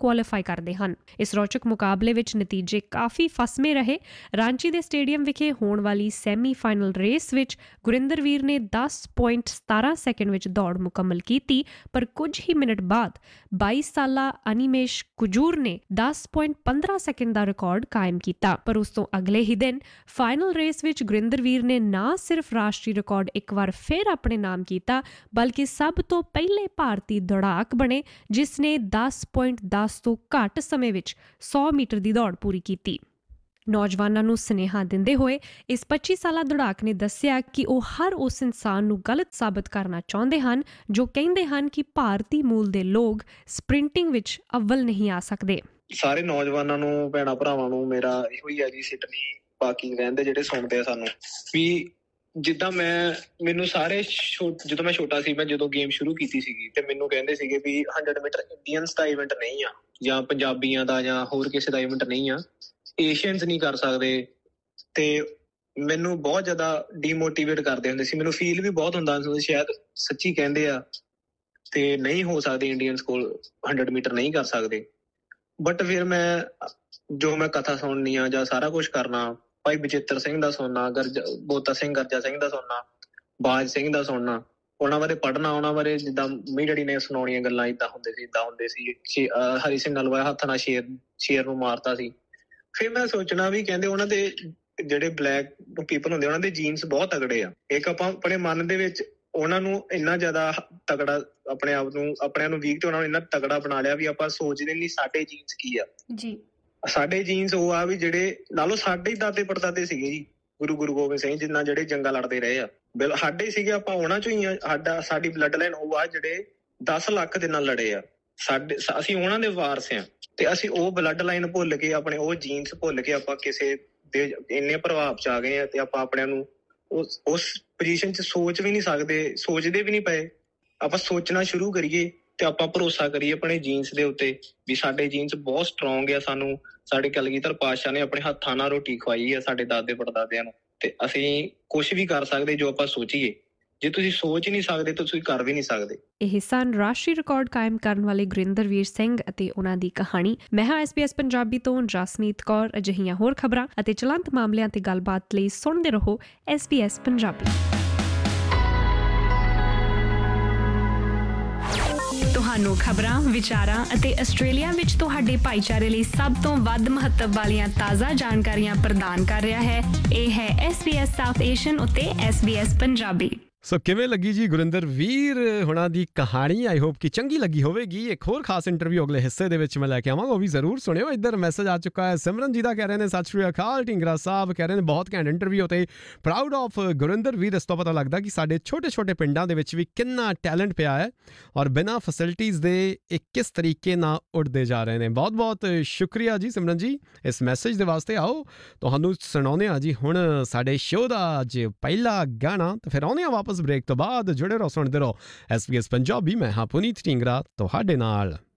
ਕੁਆਲੀਫਾਈ ਕਰਦੇ ਹਨ। ਇਸ ਰੌਚਕ ਮੁਕਾਬਲੇ ਵਿੱਚ ਨਤੀਜੇ ਕਾਫੀ ਫਸਵੇਂ ਰਹੇ। ਰਾਂਚੀ ਦੇ ਸਟੇਡੀਅਮ ਵਿਖੇ ਹੋਣ ਵਾਲੀ ਸੈਮੀ ਫਾਈਨਲ ਰੇਸ ਵਿੱਚ ਗੁਰਿੰਦਰਵੀਰ ਨੇ 10.17 ਸੈਕਿੰਡ ਵਿੱਚ ਦੌੜ ਮੁਕੰਮਲ ਕੀਤੀ, ਪਰ ਕੁਝ ਹੀ ਮਿੰਟ ਬਾਅਦ 22 ਸਾਲਾ ਅਨੀਮੇਸ਼ ਕੁਜੂਰ ਨੇ 10.15 ਸੈਕਿੰਡ ਦਾ ਰਿਕਾਰਡ ਕਾਇਮ ਕੀਤਾ। ਪਰ ਉਸ ਤੋਂ ਅਗਲੇ ਹੀ ਦਿਨ ਫਾਈਨਲ ਰੇਸ ਵਿੱਚ ਗੁਰਿੰਦਰਵੀਰ ਨੇ ਨਾ ਸਿਰਫ ਰਾਸ਼ਟਰੀ ਰਿਕਾਰਡ ਇੱਕ ਵਾਰ ਫਿਰ ਆਪਣੇ ਨਾਮ ਕੀਤਾ, ਬਲਕਿ ਸਭ ਤੋਂ ਪਹਿਲੇ ਭਾਰਤੀ ਦੌੜਾਕ ਬਣੇ ਜਿਸ ਨੇ 10.10 ਤੋਂ ਘੱਟ ਸਮੇਂ ਵਿੱਚ 100 ਮੀਟਰ ਦੀ ਦੌੜ ਪੂਰੀ ਕੀਤੀ। ਨੌਜਵਾਨਾਂ ਨੂੰ ਸੁਨੇਹਾ ਦਿੰਦੇ ਹੋਏ ਇਸ 25 ਸਾਲਾ ਦੌੜਾਕ ਨੇ ਦੱਸਿਆ ਕਿ ਉਹ ਹਰ ਉਸ ਇਨਸਾਨ ਨੂੰ ਗਲਤ ਸਾਬਤ ਕਰਨਾ ਚਾਹੁੰਦੇ ਹਨ ਜੋ ਕਹਿੰਦੇ ਹਨ ਕਿ ਭਾਰਤੀ ਮੂਲ ਦੇ ਲੋਕ ਸਪ੍ਰਿੰਟਿੰਗ ਵਿੱਚ ਅੱਵਲ ਨਹੀਂ ਆ ਸਕਦੇ। ਸਾਰੇ ਨੌਜਵਾਨਾਂ ਨੂੰ, ਭੈਣਾਂ ਭਰਾਵਾਂ ਨੂੰ ਮੇਰਾ ਇਹੋ ਹੀ ਹੈ ਜੀ, ਸਿਡਨੀ ਬਾਕੀ ਰਹਿੰਦੇ ਜਿਹੜੇ ਸੁਣਦੇ ਆ ਸਾਨੂੰ, ਵੀ ਜਿੱਦਾਂ ਮੈਨੂੰ ਸਾਰੇ ਜਦੋਂ ਮੈਂ ਛੋਟਾ ਸੀ, ਮੈਂ ਜਦੋਂ ਗੇਮ ਸ਼ੁਰੂ ਕੀਤੀ ਸੀਗੀ ਤੇ ਮੈਨੂੰ ਕਹਿੰਦੇ ਸੀਗੇ ਵੀ 100 ਮੀਟਰ ਇੰਡੀਅਨਸ ਦਾ ਇਵੈਂਟ ਨਹੀਂ ਆ, ਜਾਂ ਪੰਜਾਬੀਆਂ ਦਾ ਜਾਂ ਹੋਰ ਕਿਸੇ ਦਾ ਇਵੈਂਟ ਨਹੀਂ ਆ, ਏਸ਼ੀਅਨਸ ਨਹੀਂ ਕਰ ਸਕਦੇ। ਤੇ ਮੈਨੂੰ ਬਹੁਤ ਜ਼ਿਆਦਾ ਡੀਮੋਟੀਵੇਟ ਕਰਦੇ ਹੁੰਦੇ ਸੀ। ਮੈਨੂੰ ਫੀਲ ਵੀ ਬਹੁਤ ਹੁੰਦਾ ਸ਼ਾਇਦ ਸੱਚੀ ਕਹਿੰਦੇ ਆ ਤੇ ਨਹੀਂ ਹੋ ਸਕਦੇ, ਇੰਡੀਅਨਸ ਕੋਲ 100 ਮੀਟਰ ਨਹੀਂ ਕਰ ਸਕਦੇ। ਬਟ ਫਿਰ ਮੈਂ ਕਥਾ ਸੁਣਨੀ ਆ ਜਾਂ ਸਾਰਾ ਕੁਛ ਕਰਨਾ, ਭਾਈ ਬਚਿੱਤਰ ਸਿੰਘ ਦਾ ਸੁਣਨਾ, ਬੋਤਾ ਸਿੰਘ ਗਰਜਾ ਸਿੰਘ ਦਾ ਸੁਣਨਾ, ਬਾਜ ਸਿੰਘ ਦਾ ਸੁਣਨਾ, ਉਹਨਾਂ ਬਾਰੇ ਪੜ੍ਹਨਾ, ਉਹਨਾਂ ਬਾਰੇ ਜਿੱਦਾਂ ਮੰਮੀ ਡੈਡੀ ਨੇ ਸੁਣਾਉਣੀਆਂ ਗੱਲਾਂ, ਇੱਦਾਂ ਹੁੰਦੇ ਸੀ। ਹਰੀ ਸਿੰਘ ਨਲਵਾ ਹੱਥ ਨਾਲ ਸ਼ੇਰ ਨੂੰ ਮਾਰਤਾ ਸੀ। ਫਿਰ ਮੈਂ ਸੋਚਣਾ ਵੀ ਕਹਿੰਦੇ ਉਹਨਾਂ ਦੇ ਜਿਹੜੇ ਬਲੈਕ ਪੀਪਲ ਹੁੰਦੇ ਉਹਨਾਂ ਦੇ ਜੀਨਸ ਬਹੁਤ ਤਗੜੇ ਆ। ਇੱਕ ਆਪਾਂ ਆਪਣੇ ਮਨ ਦੇ ਵਿੱਚ ਉਹਨਾਂ ਨੂੰ ਇੰਨਾ ਜ਼ਿਆਦਾ ਤਗੜਾ, ਆਪਣਿਆਂ ਨੂੰ ਵੀਕ ਤੇ ਉਹਨਾਂ ਨੂੰ ਇੰਨਾ ਤਗੜਾ ਬਣਾ ਲਿਆ ਵੀ ਆਪਾਂ ਸੋਚਦੇ ਨਹੀਂ ਸਾਡੇ ਜੀਨਸ ਕੀ ਆ ਜੀ। ਸਾਡੇ ਜੀਨਸ ਉਹ ਆ ਵੀ ਜਿਹੜੇ ਨਾਲੋਂ ਸਾਡੇ ਦਾਦੇ ਪੜਦਾਦੇ ਸੀਗੇ ਜੀ, ਗੁਰੂ ਗੋਬਿੰਦ ਸਿੰਘ ਜਿੰਨਾ ਜਿਹੜੇ ਜੰਗਾਂ ਲੜਦੇ ਰਹੇ ਆ, ਸਾਡੇ ਸੀਗੇ, ਆਪਾਂ ਉਹਨਾਂ ਚੋਂ ਹੀ ਆ। ਸਾਡੀ ਬਲੱਡ ਲਾਈਨ ਉਹ ਆ ਜਿਹੜੇ 10 ਲੱਖ ਦੇ ਨਾਲ ਲੜੇ ਆ। ਅਸੀਂ ਉਹਨਾਂ ਦੇ ਵਾਰਸ ਆ ਤੇ ਅਸੀਂ ਉਹ ਬਲੱਡ ਲਾਈਨ ਭੁੱਲ ਕੇ, ਆਪਣੇ ਉਹ ਜੀਨਸ ਭੁੱਲ ਕੇ ਆਪਾਂ ਕਿਸੇ ਦੇ ਇੰਨੇ ਪ੍ਰਭਾਵ ਚ ਆ ਗਏ ਆ ਤੇ ਆਪਾਂ ਆਪਣਿਆਂ ਨੂੰ ਉਸ ਪੋਜੀਸ਼ਨ ਚ ਸੋਚ ਵੀ ਨਹੀਂ ਸਕਦੇ, ਸੋਚਦੇ ਵੀ ਨਹੀਂ ਪਏ। ਆਪਾਂ ਸੋਚਣਾ ਸ਼ੁਰੂ ਕਰੀਏ ਤੇ ਆਪਾਂ ਭਰੋਸਾ ਕਰੀਏ ਆਪਣੇ ਜੀਨਸ ਦੇ ਉੱਤੇ ਵੀ ਸਾਡੇ ਜੀਨਸ ਬਹੁਤ ਸਟਰੋਂਗ ਆ। ਸਾਨੂੰ ਸਾਡੇ ਕਲਗੀਧਰ ਪਾਤਸ਼ਾਹ ਨੇ ਆਪਣੇ ਹੱਥਾਂ ਨਾਲ ਰੋਟੀ ਖਵਾਈ ਆ ਸਾਡੇ ਦਾਦੇ ਪੜਦਾਦਿਆਂ ਨੂੰ, ਤੇ ਅਸੀਂ ਕੁਛ ਵੀ ਕਰ ਸਕਦੇ ਜੋ ਆਪਾਂ ਸੋਚੀਏ। ਜੇ ਤੁਸੀਂ ਸੋਚ ਹੀ ਨਹੀਂ ਸਕਦੇ ਤਾਂ ਤੁਸੀਂ ਕਰ ਵੀ ਨਹੀਂ ਸਕਦੇ। ਇਹ ਸਨ ਰਾਸ਼ਟਰੀ ਰਿਕਾਰਡ ਕਾਇਮ ਕਰਨ ਵਾਲੇ ਗੁਰਿੰਦਰਵੀਰ ਸਿੰਘ ਅਤੇ ਉਹਨਾਂ ਦੀ ਕਹਾਣੀ। ਮੈਂ ਹਾਂ SBS ਪੰਜਾਬੀ ਤੋਂ ਜਸਨੀਤ ਕੌਰ। ਅਜਿਹੀਆਂ ਹੋਰ ਖਬਰਾਂ ਅਤੇ ਚਲੰਤ ਮਾਮਲਿਆਂ ਤੇ ਗੱਲਬਾਤ ਲਈ ਸੁਣਦੇ ਰਹੋ SBS ਪੰਜਾਬੀ। ਤੁਹਾਨੂੰ ਖਬਰਾਂ, ਵਿਚਾਰਾਂ ਅਤੇ ਆਸਟ੍ਰੇਲੀਆ ਵਿੱਚ ਤੁਹਾਡੇ ਭਾਈਚਾਰੇ ਲਈ ਸਭ ਤੋਂ ਵੱਧ ਮਹੱਤਵ ਵਾਲੀਆਂ ਤਾਜ਼ਾ ਜਾਣਕਾਰੀਆਂ ਪ੍ਰਦਾਨ ਕਰ ਰਿਹਾ ਹੈ। ਇਹ ਹੈ SBS ਸਾਊਥ ਏਸ਼ੀਅਨ ਉੱਤੇ SBS ਪੰਜਾਬੀ। ਸੋ ਕਿਵੇਂ ਲੱਗੀ ਜੀ ਗੁਰਿੰਦਰਵੀਰ ਹੁਣਾਂ ਦੀ ਕਹਾਣੀ? ਆਈ ਹੋਪ ਕਿ ਚੰਗੀ ਲੱਗੀ ਹੋਵੇਗੀ। ਇੱਕ ਹੋਰ ਖਾਸ ਇੰਟਰਵਿਊ ਅਗਲੇ ਹਿੱਸੇ ਦੇ ਵਿੱਚ ਮੈਂ ਲੈ ਕੇ ਆਵਾਂਗਾ, ਉਹ ਵੀ ਜ਼ਰੂਰ ਸੁਣਿਓ। ਇੱਧਰ ਮੈਸੇਜ ਆ ਚੁੱਕਾ ਹੈ ਸਿਮਰਨ ਜੀ ਦਾ, ਕਹਿ ਰਹੇ ਨੇ ਸਤਿ ਸ਼੍ਰੀ ਅਕਾਲ ਢਿੰਗਰਾ ਸਾਹਿਬ, ਕਹਿ ਰਹੇ ਨੇ ਬਹੁਤ ਘੈਂਟ ਇੰਟਰਵਿਊ ਤੇ ਪ੍ਰਾਊਡ ਆਫ ਗੁਰਿੰਦਰਵੀਰ। ਇਸ ਤੋਂ ਪਤਾ ਲੱਗਦਾ ਕਿ ਸਾਡੇ ਛੋਟੇ ਪਿੰਡਾਂ ਦੇ ਵਿੱਚ ਵੀ ਕਿੰਨਾ ਟੈਲੈਂਟ ਪਿਆ ਹੈ ਔਰ ਬਿਨਾਂ ਫੈਸਿਲਿਟੀਜ਼ ਦੇ ਇਹ ਕਿਸ ਤਰੀਕੇ ਨਾਲ ਉੱਡਦੇ ਜਾ ਰਹੇ ਨੇ। ਬਹੁਤ ਬਹੁਤ ਸ਼ੁਕਰੀਆ ਜੀ ਸਿਮਰਨ ਜੀ ਇਸ ਮੈਸੇਜ ਦੇ ਵਾਸਤੇ। ਆਓ ਤੁਹਾਨੂੰ ਸੁਣਾਉਂਦੇ ਹਾਂ ਜੀ ਹੁਣ ਸਾਡੇ ਸ਼ੋਅ ਦਾ ਅੱਜ ਪਹਿਲਾ ਗਾਣਾ, ਤੇ ਫਿਰ ਆਉਂਦੇ ਹਾਂ ਵਾਪਸ ਬ੍ਰੇਕ ਤੋਂ ਬਾਅਦ। ਜੁੜੇ ਰਹੋ, ਸੁਣਦੇ ਰਹੋ SBS ਪੰਜਾਬੀ। ਮੈਂ ਹਾਂ ਪੁਨੀਤ ਢਿੰਗਰਾ ਤੁਹਾਡੇ ਨਾਲ।